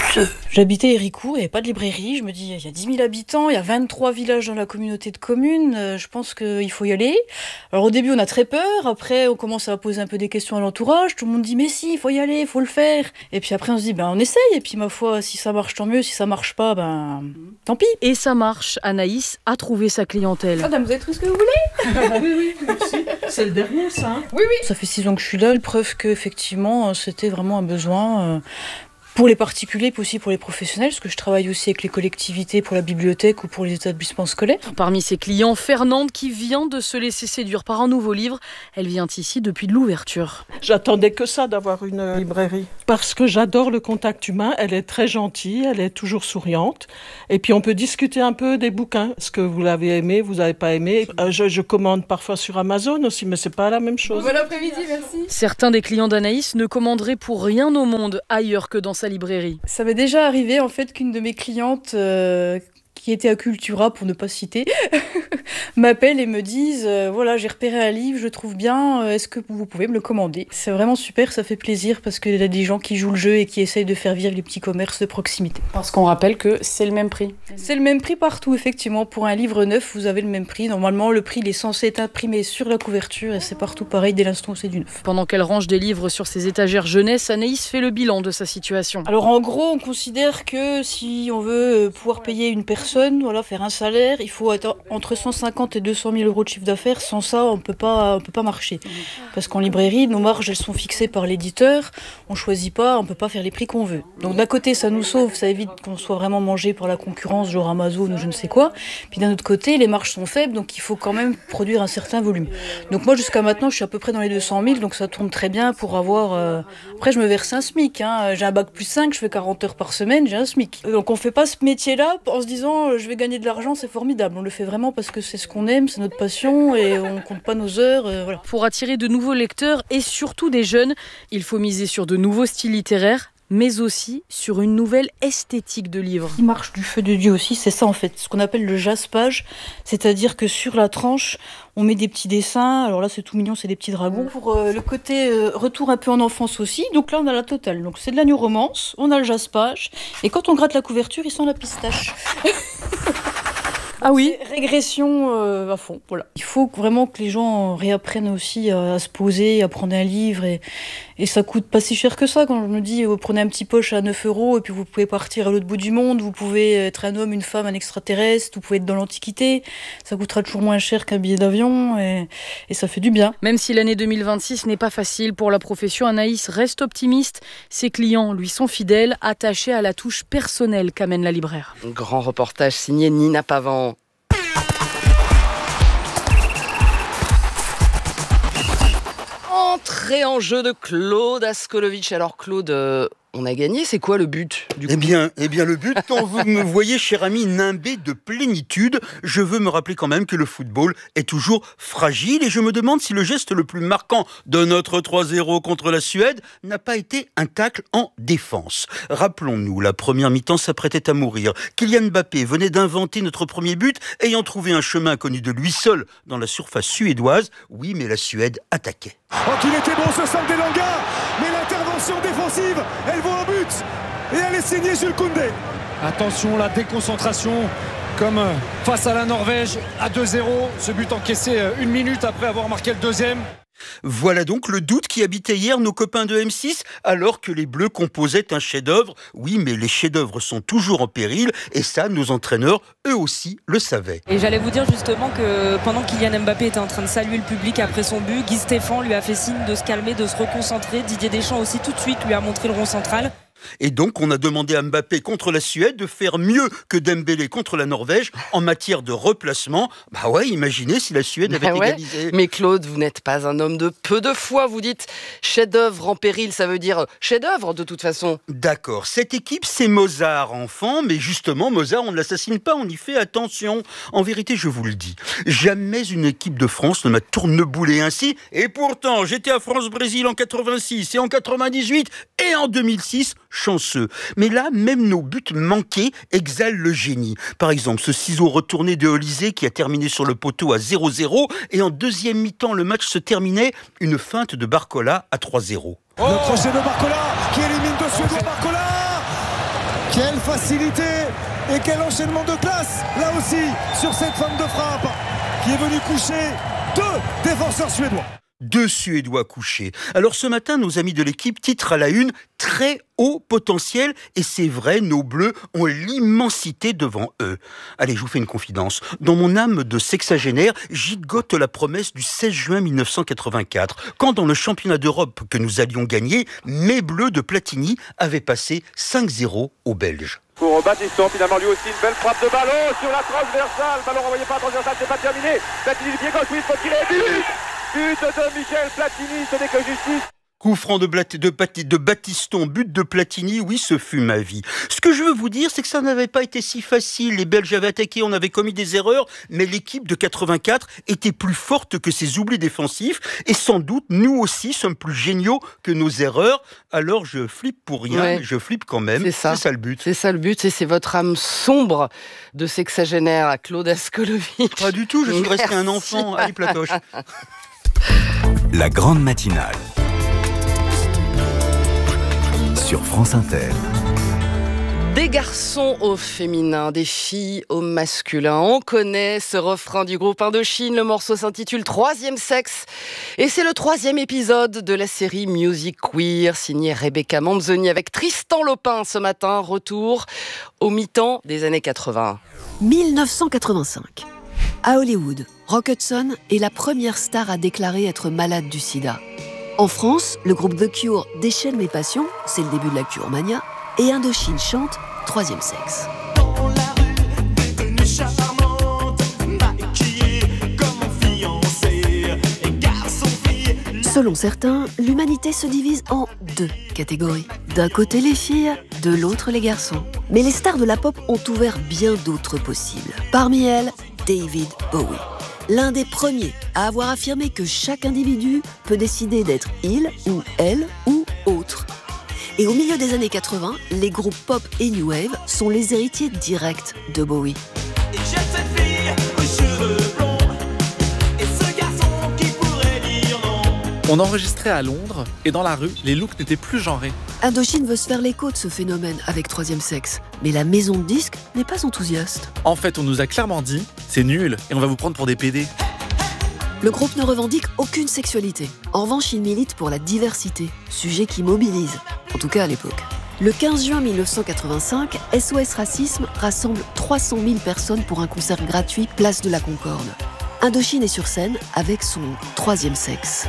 J'habitais Héricourt, il n'y avait pas de librairie. Je me dis, il y a dix mille habitants, il y a vingt-trois villages dans la communauté de communes. Euh, je pense qu'il faut y aller. Alors au début, on a très peur. Après, on commence à poser un peu des questions à l'entourage. Tout le monde dit, mais si, il faut y aller, il faut le faire. Et puis après, on se dit, ben on essaye. Et puis ma foi, si ça marche, tant mieux. Si ça marche pas, ben tant pis. Et ça marche. Anaïs a trouvé sa clientèle. Madame, vous avez tout ce que vous voulez? Oui, oui, merci. C'est le dernier, ça. Hein. Oui, oui. Ça fait six ans que je suis là. Preuve qu'effectivement, c'était vraiment un besoin. Euh, Pour les particuliers, puis aussi pour les professionnels, parce que je travaille aussi avec les collectivités pour la bibliothèque ou pour les établissements scolaires. Parmi ses clients, Fernande, qui vient de se laisser séduire par un nouveau livre. Elle vient ici depuis de l'ouverture. J'attendais que ça d'avoir une librairie. Parce que j'adore le contact humain. Elle est très gentille, elle est toujours souriante. Et puis on peut discuter un peu des bouquins. Est-ce que vous l'avez aimé, vous n'avez pas aimé? euh, je, je commande parfois sur Amazon aussi, mais c'est pas la même chose. Bon après-midi, merci. Certains des clients d'Anaïs ne commanderaient pour rien au monde ailleurs que dans sa librairie. Ça m'est déjà arrivé en fait qu'une de mes clientes euh, qui était à Cultura, pour ne pas citer, m'appelle et me dise euh, voilà, j'ai repéré un livre, je le trouve bien, euh, est-ce que vous pouvez me le commander? C'est vraiment super, ça fait plaisir parce qu'il y a des gens qui jouent le jeu et qui essayent de faire vivre les petits commerces de proximité. Parce qu'on rappelle que c'est le même prix. C'est le même prix partout, effectivement. Pour un livre neuf, vous avez le même prix. Normalement, le prix il est censé être imprimé sur la couverture et c'est partout pareil dès l'instant où c'est du neuf. Pendant qu'elle range des livres sur ses étagères jeunesse, Anaïs fait le bilan de sa situation. Alors en gros, on considère que si on veut pouvoir payer une personne, voilà, faire un salaire, il faut être entre cent cinquante et deux cent mille euros de chiffre d'affaires. Sans ça, on peut pas, on peut pas marcher. Parce qu'en librairie, nos marges, elles sont fixées par l'éditeur. On choisit pas, on peut pas faire les prix qu'on veut. Donc d'un côté, ça nous sauve, ça évite qu'on soit vraiment mangé par la concurrence, genre Amazon ou je ne sais quoi. Puis d'un autre côté, les marges sont faibles, donc il faut quand même produire un certain volume. Donc moi, jusqu'à maintenant, je suis à peu près dans les deux cent mille, donc ça tourne très bien pour avoir... Euh... Après, je me verse un SMIC. Hein. J'ai un bac plus cinq, je fais quarante heures par semaine, j'ai un SMIC. Donc on fait pas ce métier-là en se disant je vais gagner de l'argent, c'est formidable. On le fait vraiment parce que c'est ce qu'on aime, c'est notre passion et on compte pas nos heures. Euh, voilà. Pour attirer de nouveaux lecteurs et surtout des jeunes, il faut miser sur de nouveaux styles littéraires, mais aussi sur une nouvelle esthétique de livre. Il marche du feu de Dieu aussi, c'est ça en fait, ce qu'on appelle le jaspage, c'est-à-dire que sur la tranche, on met des petits dessins, alors là c'est tout mignon, c'est des petits dragons. Pour euh, le côté euh, retour un peu en enfance aussi, donc là on a la totale. Donc c'est de la new romance, on a le jaspage, et quand on gratte la couverture, il sent la pistache. Ah oui, régression euh, à fond, voilà. Il faut vraiment que les gens réapprennent aussi à, à se poser, à prendre un livre et, et ça coûte pas si cher que ça. Quand je me dis, vous prenez un petit poche à neuf euros et puis vous pouvez partir à l'autre bout du monde, vous pouvez être un homme, une femme, un extraterrestre, vous pouvez être dans l'Antiquité, ça coûtera toujours moins cher qu'un billet d'avion et, et ça fait du bien. Même si l'année deux mille vingt-six n'est pas facile pour la profession, Anaïs reste optimiste. Ses clients lui sont fidèles, attachés à la touche personnelle qu'amène la libraire. Grand reportage signé Nina Pavan. Entrée en jeu de Claude Askolovitch. Alors Claude, euh, on a gagné, c'est quoi le but du coup ? Eh bien, eh bien le but, quand vous me voyez, cher ami, nimbé de plénitude, je veux me rappeler quand même que le football est toujours fragile et je me demande si le geste le plus marquant de notre trois zéro contre la Suède n'a pas été un tacle en défense. Rappelons-nous, la première mi-temps s'apprêtait à mourir. Kylian Mbappé venait d'inventer notre premier but, ayant trouvé un chemin connu de lui seul dans la surface suédoise. Oui, mais la Suède attaquait. Oh, qu'il était bon ce Sam Delanga, mais l'intervention défensive, elle vaut un but et elle est signée Jules Koundé. Attention, la déconcentration comme face à la Norvège à deux zéro, ce but encaissé une minute après avoir marqué le deuxième. Voilà donc le doute qui habitait hier nos copains de M six, alors que les Bleus composaient un chef-d'œuvre. Oui, mais les chefs-d'œuvre sont toujours en péril, et ça, nos entraîneurs, eux aussi, le savaient. Et j'allais vous dire justement que pendant qu'Kylian Mbappé était en train de saluer le public après son but, Guy Stéphane lui a fait signe de se calmer, de se reconcentrer. Didier Deschamps aussi tout de suite lui a montré le rond central. Et donc, on a demandé à Mbappé contre la Suède de faire mieux que Dembélé contre la Norvège en matière de replacement. Bah ouais, imaginez si la Suède avait bah ouais. égalisé. Mais Claude, vous n'êtes pas un homme de peu de foi. Vous dites chef-d'œuvre en péril, ça veut dire chef-d'œuvre de toute façon. D'accord, cette équipe, c'est Mozart enfant, mais justement, Mozart, on ne l'assassine pas, on y fait attention. En vérité, je vous le dis, jamais une équipe de France ne m'a tourneboulé ainsi. Et pourtant, j'étais à France-Brésil en quatre-vingt-six et en quatre-vingt-dix-huit et en deux mille six. Chanceux. Mais là, même nos buts manqués exhalent le génie. Par exemple, ce ciseau retourné de Olysée qui a terminé sur le poteau à zéro zéro et en deuxième mi-temps, le match se terminait, une feinte de Barcola à trois zéro. Oh le crochet de Barcola qui élimine de Suédois Barcola Quelle facilité et quel enchaînement de classe là aussi sur cette forme de frappe qui est venue coucher deux défenseurs suédois. Deux Suédois couchés. Alors ce matin, nos amis de l'équipe titrent à la une « Très haut potentiel » et c'est vrai, nos Bleus ont l'immensité devant eux. Allez, je vous fais une confidence. Dans mon âme de sexagénaire, gigote la promesse du seize juin mille neuf cent quatre-vingt-quatre, quand dans le championnat d'Europe que nous allions gagner, mes Bleus de Platini avaient passé cinq zéro aux Belges. Pour Battiston, finalement lui aussi une belle frappe de ballon sur la transversale. Ballon renvoyé par la transversale, c'est pas terminé. Platini du pied gauche, oui, il faut tirer. But But de Michel Platini, ce n'est que justice. Coup franc de, Blat- de, Bat- de Battiston, but de Platini, oui, ce fut ma vie. Ce que je veux vous dire, c'est que ça n'avait pas été si facile. Les Belges avaient attaqué, on avait commis des erreurs, mais l'équipe de quatre-vingt-quatre était plus forte que ses oublis défensifs. Et sans doute, nous aussi sommes plus géniaux que nos erreurs. Alors je flippe pour rien, Ouais. mais je flippe quand même. C'est ça. C'est ça le but. C'est ça le but, et c'est votre âme sombre de sexagénaire à Claude Ascolovic. Pas du tout, je suis resté un Merci. enfant. Allez, Platoche. La grande matinale sur France Inter. Des garçons au féminin, des filles au masculin. On connaît ce refrain du groupe Indochine. Le morceau s'intitule Troisième Sexe. Et c'est le troisième épisode de la série Music Queer, signée Rebecca Manzoni avec Tristan Lopin ce matin. Retour au mi-temps des années quatre-vingts. mille neuf cent quatre-vingt-cinq. À Hollywood, Rock Hudson est la première star à déclarer être malade du sida. En France, le groupe The Cure déchaîne les passions, c'est le début de la Cure Mania, et Indochine chante Troisième Sexe. Selon certains, l'humanité se divise en deux catégories. D'un côté les filles, de l'autre les garçons. Mais les stars de la pop ont ouvert bien d'autres possibles. Parmi elles, David Bowie. L'un des premiers à avoir affirmé que chaque individu peut décider d'être il ou elle ou autre. Et au milieu des années quatre-vingts, les groupes pop et new wave sont les héritiers directs de Bowie. On enregistrait à Londres et dans la rue, les looks n'étaient plus genrés. Indochine veut se faire l'écho de ce phénomène avec Troisième Sexe, mais la maison de disques n'est pas enthousiaste. En fait, on nous a clairement dit « c'est nul et on va vous prendre pour des pédés ». Le groupe ne revendique aucune sexualité. En revanche, il milite pour la diversité, sujet qui mobilise, en tout cas à l'époque. Le quinze juin mille neuf cent quatre-vingt-cinq, S O S Racisme rassemble trois cent mille personnes pour un concert gratuit place de la Concorde. Indochine est sur scène avec son Troisième Sexe.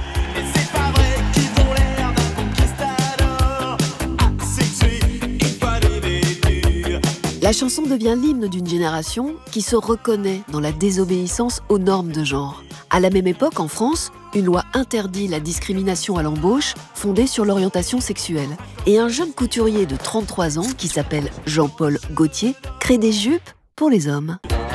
La chanson devient l'hymne d'une génération qui se reconnaît dans la désobéissance aux normes de genre. À la même époque, en France, une loi interdit la discrimination à l'embauche fondée sur l'orientation sexuelle. Et un jeune couturier de trente-trois ans, qui s'appelle Jean-Paul Gaultier, crée des jupes pour les hommes.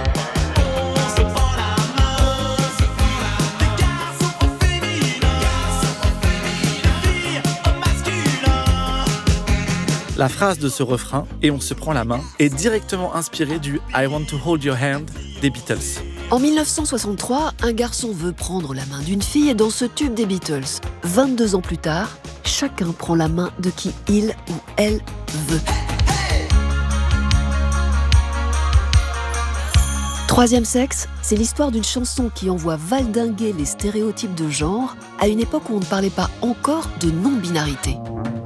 La phrase de ce refrain, et on se prend la main, est directement inspirée du I Want to Hold Your Hand des Beatles. En mille neuf cent soixante-trois, un garçon veut prendre la main d'une fille dans ce tube des Beatles. vingt-deux ans plus tard, chacun prend la main de qui il ou elle veut. Troisième Sexe, c'est l'histoire d'une chanson qui envoie valdinguer les stéréotypes de genre à une époque où on ne parlait pas encore de non-binarité.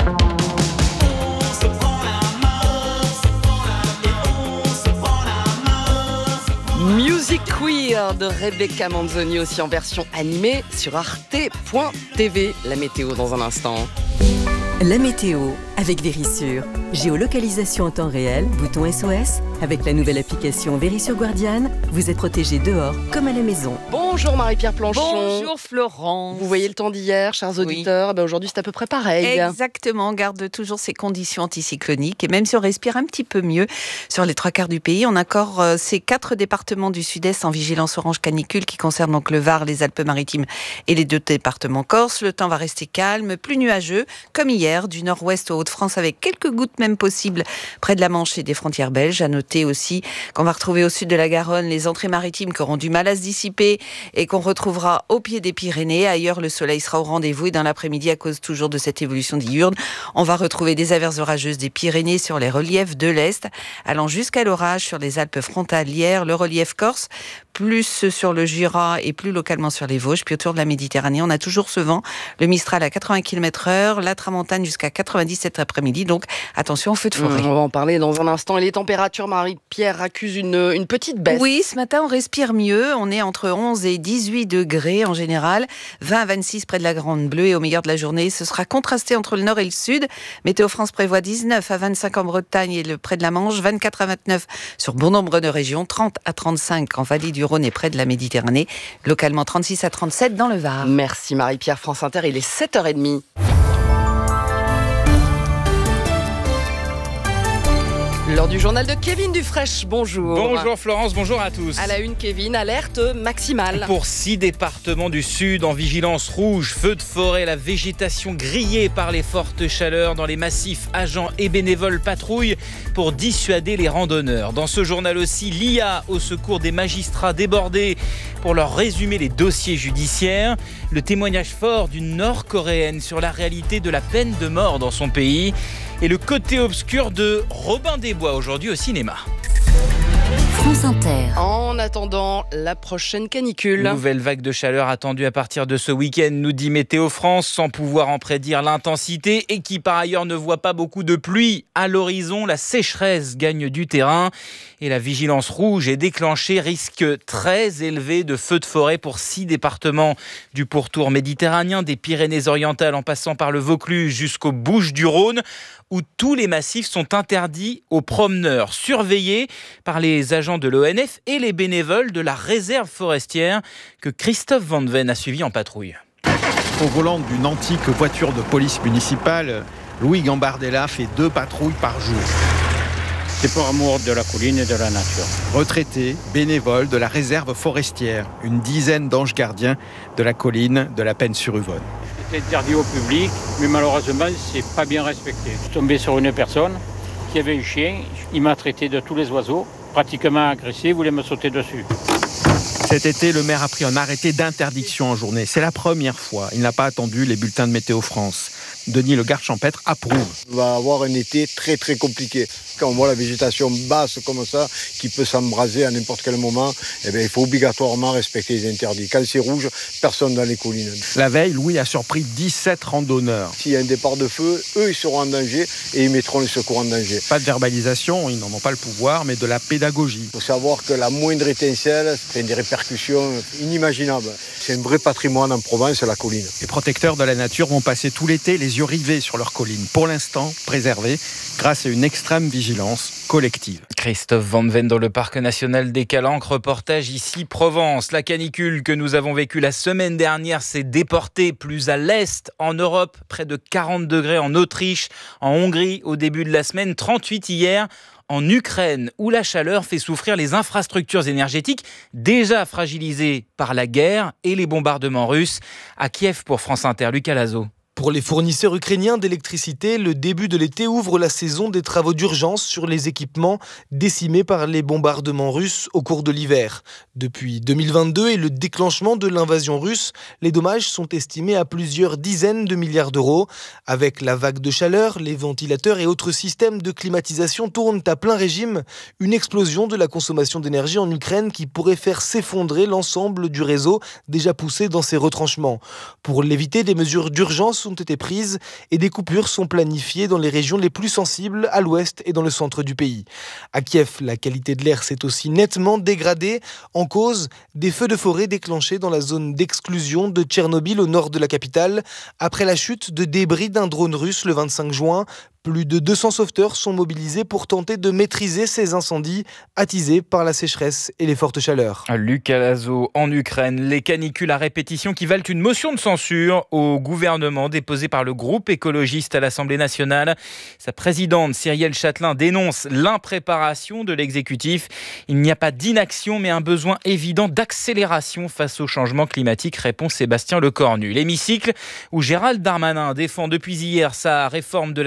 Music Queer de Rebecca Manzoni, aussi en version animée sur arte point t v. La météo dans un instant. La météo avec Vérissure. Géolocalisation en temps réel, bouton S O S. Avec la nouvelle application Vérissure Guardiane, vous êtes protégé dehors comme à la maison. Bonjour Marie-Pierre Planchon. Bonjour Florence. Vous voyez le temps d'hier, chers auditeurs. Oui. Ben aujourd'hui, c'est à peu près pareil. Exactement, on garde toujours ces conditions anticycloniques. Et même si on respire un petit peu mieux sur les trois quarts du pays, on a encore euh, ces quatre départements du sud-est en vigilance orange canicule qui concernent donc le Var, les Alpes-Maritimes et les deux départements corses. Le temps va rester calme, plus nuageux, comme hier, du nord-ouest au haut Hauts-de-France avec quelques gouttes même possibles près de la Manche et des frontières belges. À noter aussi qu'on va retrouver au sud de la Garonne les entrées maritimes qui auront du mal à se dissiper et qu'on retrouvera au pied des Pyrénées. Ailleurs, le soleil sera au rendez-vous et dans l'après-midi, à cause toujours de cette évolution diurne, on va retrouver des averses orageuses des Pyrénées sur les reliefs de l'Est, allant jusqu'à l'orage sur les Alpes frontalières, le relief corse, plus sur le Jura et plus localement sur les Vosges. Puis autour de la Méditerranée, on a toujours ce vent, le Mistral à quatre-vingts kilomètres heure, la Tramontane jusqu'à quatre-vingt-dix cet après-midi. Donc attention aux feux de forêt. Mmh, on va en parler dans un instant. Et les températures, Marie-Pierre, accusent une, une petite baisse. Oui, ce matin, on respire mieux. On est entre onze et dix-huit degrés en général, vingt à vingt-six près de la Grande Bleue. Et au meilleur de la journée, ce sera contrasté entre le nord et le sud. Météo France prévoit dix-neuf à vingt-cinq en Bretagne et le près de la Manche, vingt-quatre à vingt-neuf sur bon nombre de régions, trente à trente-cinq en vallée du Rhône et près de la Méditerranée, localement trente-six à trente-sept dans le Var. Merci Marie-Pierre. France Inter, il est sept heures trente. L'heure du journal de Kevin Dufraîche, bonjour. Bonjour Florence, bonjour à tous. À la une, Kevin, alerte maximale. Pour six départements du sud en vigilance rouge, feux de forêt, la végétation grillée par les fortes chaleurs dans les massifs, agents et bénévoles patrouillent pour dissuader les randonneurs. Dans ce journal aussi, l'I A au secours des magistrats débordés pour leur résumer les dossiers judiciaires. Le témoignage fort d'une Nord-Coréenne sur la réalité de la peine de mort dans son pays. Et le côté obscur de Robin des Bois aujourd'hui au cinéma. France Inter. En attendant la prochaine canicule. Nouvelle vague de chaleur attendue à partir de ce week-end, nous dit Météo France, sans pouvoir en prédire l'intensité et qui par ailleurs ne voit pas beaucoup de pluie à l'horizon. La sécheresse gagne du terrain et la vigilance rouge est déclenchée. Risque très élevé de feux de forêt pour six départements du pourtour méditerranéen, des Pyrénées-Orientales en passant par le Vaucluse jusqu'aux Bouches-du-Rhône, où tous les massifs sont interdits aux promeneurs, surveillés par les agents de l'O N F et les bénévoles de la réserve forestière que Christophe Van Ven a suivi en patrouille. Au volant d'une antique voiture de police municipale, Louis Gambardella fait deux patrouilles par jour. C'est pour amour de la colline et de la nature. Retraité, bénévole de la réserve forestière, une dizaine d'anges gardiens de la colline de la Penne-sur-Yvonne. C'est interdit au public, mais malheureusement, c'est pas bien respecté. Je suis tombé sur une personne qui avait un chien, il m'a traité de tous les oiseaux, pratiquement agressé, il voulait me sauter dessus. Cet été, le maire a pris un arrêté d'interdiction en journée. C'est la première fois. Il n'a pas attendu les bulletins de Météo France. Denis le garde champêtre approuve. On va avoir un été très très compliqué. Quand on voit la végétation basse comme ça, qui peut s'embraser à n'importe quel moment, eh bien, il faut obligatoirement respecter les interdits. Quand c'est rouge, personne dans les collines. La veille, Louis a surpris dix-sept randonneurs. S'il y a un départ de feu, eux, ils seront en danger et ils mettront les secours en danger. Pas de verbalisation, ils n'en ont pas le pouvoir, mais de la pédagogie. Il faut savoir que la moindre étincelle, c'est des répercussions inimaginables. C'est un vrai patrimoine en Provence, la colline. Les protecteurs de la nature vont passer tout l'été les yeux rivés sur leur colline, pour l'instant préservée grâce à une extrême vigilance collective. Christophe Van Ven dans le parc national des Calanques, reportage ici Provence. La canicule que nous avons vécue la semaine dernière s'est déportée plus à l'est en Europe, près de quarante degrés en Autriche, en Hongrie au début de la semaine, trente-huit hier. En Ukraine, où la chaleur fait souffrir les infrastructures énergétiques déjà fragilisées par la guerre et les bombardements russes. À Kiev pour France Inter, Lucas Lazo. Pour les fournisseurs ukrainiens d'électricité, le début de l'été ouvre la saison des travaux d'urgence sur les équipements décimés par les bombardements russes au cours de l'hiver. Depuis deux mille vingt-deux et le déclenchement de l'invasion russe, les dommages sont estimés à plusieurs dizaines de milliards d'euros. Avec la vague de chaleur, les ventilateurs et autres systèmes de climatisation tournent à plein régime. Une explosion de la consommation d'énergie en Ukraine qui pourrait faire s'effondrer l'ensemble du réseau déjà poussé dans ses retranchements. Pour l'éviter, des mesures d'urgence ont été prises et des coupures sont planifiées dans les régions les plus sensibles à l'ouest et dans le centre du pays. À Kiev, la qualité de l'air s'est aussi nettement dégradée, en cause des feux de forêt déclenchés dans la zone d'exclusion de Tchernobyl au nord de la capitale après la chute de débris d'un drone russe le vingt-cinq juin. Plus de deux cents sauveteurs sont mobilisés pour tenter de maîtriser ces incendies attisés par la sécheresse et les fortes chaleurs. Lucas Lazo, en Ukraine, les canicules à répétition qui valent une motion de censure au gouvernement déposée par le groupe écologiste à l'Assemblée nationale. Sa présidente, Cyrielle Châtelain, dénonce l'impréparation de l'exécutif. Il n'y a pas d'inaction, mais un besoin évident d'accélération face au changement climatique, répond Sébastien Lecornu. L'hémicycle, où Gérald Darmanin défend depuis hier sa réforme de la justice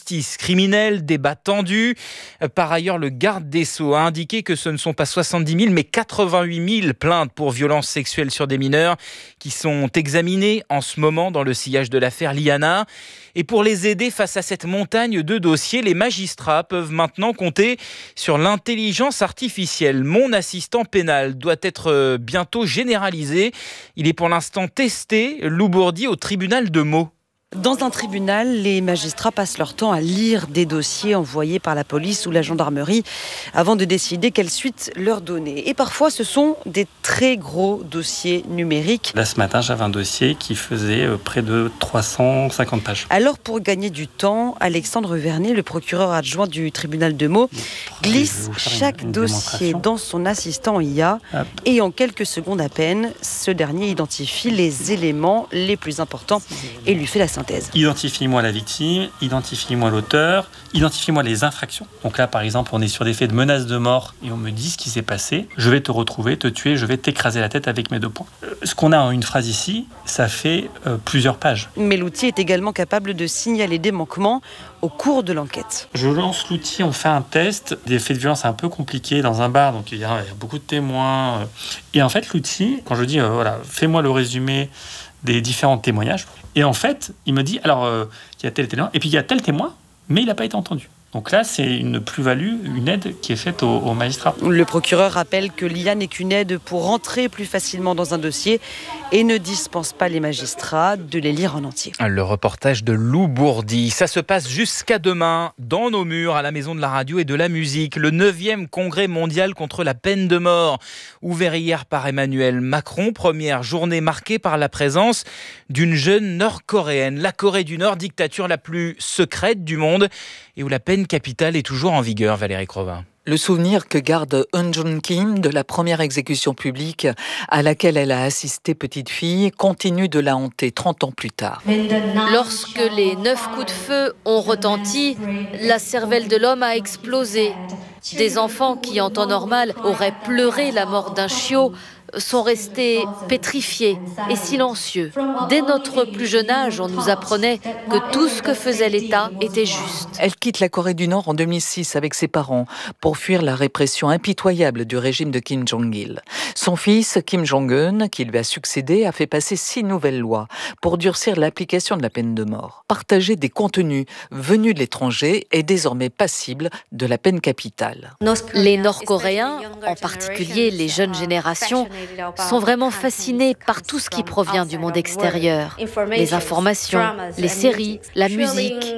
justice criminelle, débat tendu. Par ailleurs, le garde des Sceaux a indiqué que ce ne sont pas soixante-dix mille mais quatre-vingt-huit mille plaintes pour violences sexuelles sur des mineurs qui sont examinées en ce moment dans le sillage de l'affaire Liana. Et pour les aider face à cette montagne de dossiers, les magistrats peuvent maintenant compter sur l'intelligence artificielle. Mon assistant pénal doit être bientôt généralisé. Il est pour l'instant testé, Lou Bourdi, au tribunal de Meaux. Dans un tribunal, les magistrats passent leur temps à lire des dossiers envoyés par la police ou la gendarmerie avant de décider quelle suite leur donner. Et parfois, ce sont des très gros dossiers numériques. Là, ce matin, j'avais un dossier qui faisait près de trois cent cinquante pages. Alors, pour gagner du temps, Alexandre Vernet, le procureur adjoint du tribunal de Meaux, glisse chaque une dossier dans son assistant I A. Hop. Et en quelques secondes à peine, ce dernier identifie les éléments les plus importants et lui fait la synthèse. Identifie-moi la victime, identifie-moi l'auteur, identifie-moi les infractions. Donc là, par exemple, on est sur des faits de menace de mort et on me dit ce qui s'est passé. Je vais te retrouver, te tuer, je vais t'écraser la tête avec mes deux poings. Euh, ce qu'on a en une phrase ici, ça fait euh, plusieurs pages. Mais l'outil est également capable de signaler des manquements au cours de l'enquête. Je lance l'outil, on fait un test, des faits de violence un peu compliqués dans un bar, donc il y a, il y a beaucoup de témoins. Et en fait, l'outil, quand je dis, euh, voilà, fais-moi le résumé des différents témoignages. Et en fait, il me dit, alors, euh, il y a tel témoin, et puis il y a tel témoin, mais il n'a pas été entendu. Donc là, c'est une plus-value, une aide qui est faite aux, aux magistrats. Le procureur rappelle que l'I A n'est qu'une aide pour rentrer plus facilement dans un dossier et ne dispense pas les magistrats de les lire en entier. Le reportage de Lou Bourdi. Ça se passe jusqu'à demain, dans nos murs, à la Maison de la Radio et de la Musique. Le neuvième congrès mondial contre la peine de mort, ouvert hier par Emmanuel Macron. Première journée marquée par la présence d'une jeune nord-coréenne. La Corée du Nord, dictature la plus secrète du monde et où la peine capitale est toujours en vigueur, Valérie Crova. Le souvenir que garde Eun Jun Kim de la première exécution publique à laquelle elle a assisté petite fille continue de la hanter trente ans plus tard. Lorsque les neuf coups de feu ont retenti, la cervelle de l'homme a explosé. Des enfants qui, en temps normal, auraient pleuré la mort d'un chiot, sont restés pétrifiés et silencieux. Dès notre plus jeune âge, on nous apprenait que tout ce que faisait l'État était juste. Elle quitte la Corée du Nord en deux mille six avec ses parents pour fuir la répression impitoyable du régime de Kim Jong-il. Son fils, Kim Jong-un, qui lui a succédé, a fait passer six nouvelles lois pour durcir l'application de la peine de mort. Partager des contenus venus de l'étranger est désormais passible de la peine capitale. Les Nord-Coréens, en particulier les jeunes générations, sont vraiment fascinés par tout ce qui provient du monde extérieur. Les informations, les séries, la musique.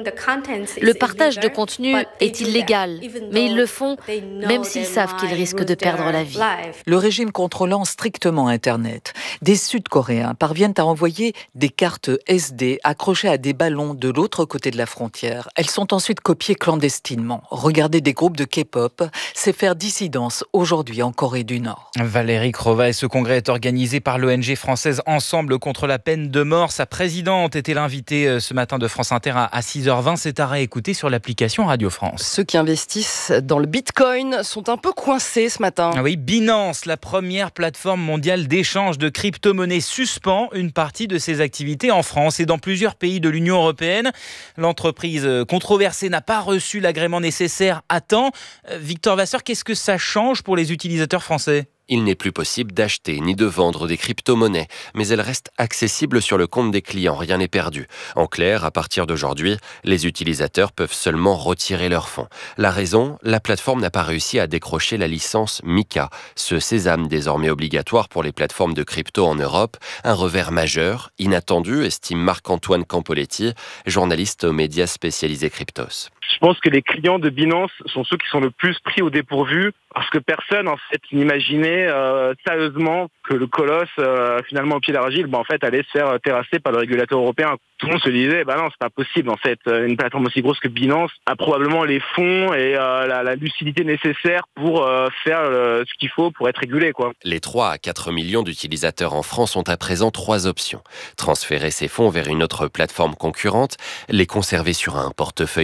Le partage de contenu est illégal, mais ils le font même s'ils savent qu'ils risquent de perdre la vie. Le régime contrôlant strictement Internet, des Sud-Coréens parviennent à envoyer des cartes S D accrochées à des ballons de l'autre côté de la frontière. Elles sont ensuite copiées clandestinement. Regarder des groupes de K-pop, c'est faire dissidence aujourd'hui en Corée du Nord. Valérie Crova, et ce congrès est organisé par l'O N G française Ensemble contre la peine de mort. Sa présidente était l'invitée ce matin de France Inter à six heures vingt. C'est à réécouter sur l'application Radio France. Ceux qui investissent dans le Bitcoin sont un peu coincés ce matin. Ah oui, Binance, la première plateforme mondiale d'échange de crypto-monnaies, suspend une partie de ses activités en France et dans plusieurs pays de l'Union européenne. L'entreprise controversée n'a pas reçu l'agrément nécessaire à temps. Victor Vasseur, qu'est-ce que ça change pour les utilisateurs français ? Il n'est plus possible d'acheter ni de vendre des crypto-monnaies, mais elles restent accessibles sur le compte des clients, rien n'est perdu. En clair, à partir d'aujourd'hui, les utilisateurs peuvent seulement retirer leurs fonds. La raison, la plateforme n'a pas réussi à décrocher la licence MiCA, ce sésame désormais obligatoire pour les plateformes de crypto en Europe, un revers majeur, inattendu, estime Marc-Antoine Campoletti, journaliste aux médias spécialisés Cryptos. Je pense que les clients de Binance sont ceux qui sont le plus pris au dépourvu parce que personne en fait n'imaginait euh, sérieusement que le colosse euh, finalement au pied d'argile bah, en fait allait se faire terrasser par le régulateur européen. Tout le monde se disait bah non c'est pas possible en fait une plateforme aussi grosse que Binance a probablement les fonds et euh, la, la lucidité nécessaire pour euh, faire euh, ce qu'il faut pour être régulé quoi. Les trois à quatre millions d'utilisateurs en France ont à présent trois options. Transférer ces fonds vers une autre plateforme concurrente, les conserver sur un portefeuille personnel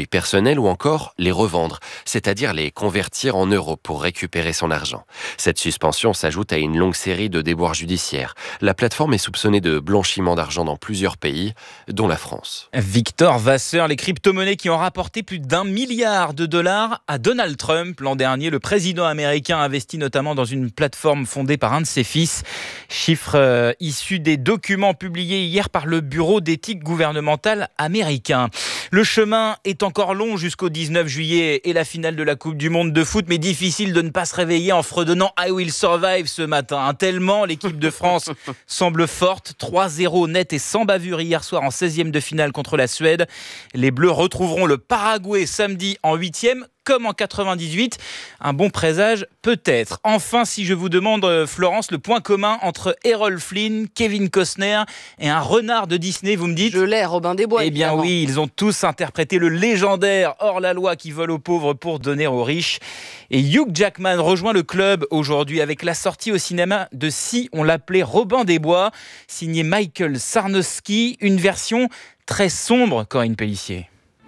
traditionnels ou encore les revendre, c'est-à-dire les convertir en euros pour récupérer son argent. Cette suspension s'ajoute à une longue série de déboires judiciaires. La plateforme est soupçonnée de blanchiment d'argent dans plusieurs pays, dont la France. Victor Vasseur, les crypto-monnaies qui ont rapporté plus d'un milliard de dollars à Donald Trump. L'an dernier, le président américain a investi notamment dans une plateforme fondée par un de ses fils. Chiffre euh, issu des documents publiés hier par le Bureau d'éthique gouvernementale américain. Le chemin est encore long jusqu'au dix-neuf juillet et la finale de la Coupe du Monde de foot, mais difficile de ne pas se réveiller en fredonnant I Will Survive ce matin. Hein, tellement l'équipe de France semble forte. trois zéro net et sans bavure hier soir en seizième de finale contre la Suède. Les Bleus retrouveront le Paraguay samedi en huitième. Comme en quatre-vingt-dix-huit, un bon présage peut-être. Enfin, si je vous demande, Florence, le point commun entre Errol Flynn, Kevin Costner et un renard de Disney, vous me dites ? Je l'ai, Robin des Bois. Eh bien évidemment. oui, ils ont tous interprété le légendaire hors-la-loi qui vole aux pauvres pour donner aux riches. Et Hugh Jackman rejoint le club aujourd'hui avec la sortie au cinéma de Si on l'appelait Robin des Bois, signé Michael Sarnowski, une version très sombre, Corinne Pellissier.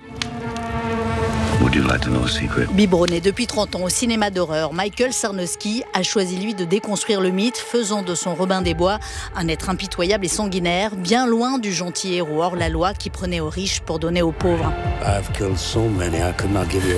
Biberonné depuis trente ans au cinéma d'horreur, Michael Sarnowski a choisi lui de déconstruire le mythe, faisant de son Robin des Bois un être impitoyable et sanguinaire, bien loin du gentil héros hors la loi qui prenait aux riches pour donner aux pauvres.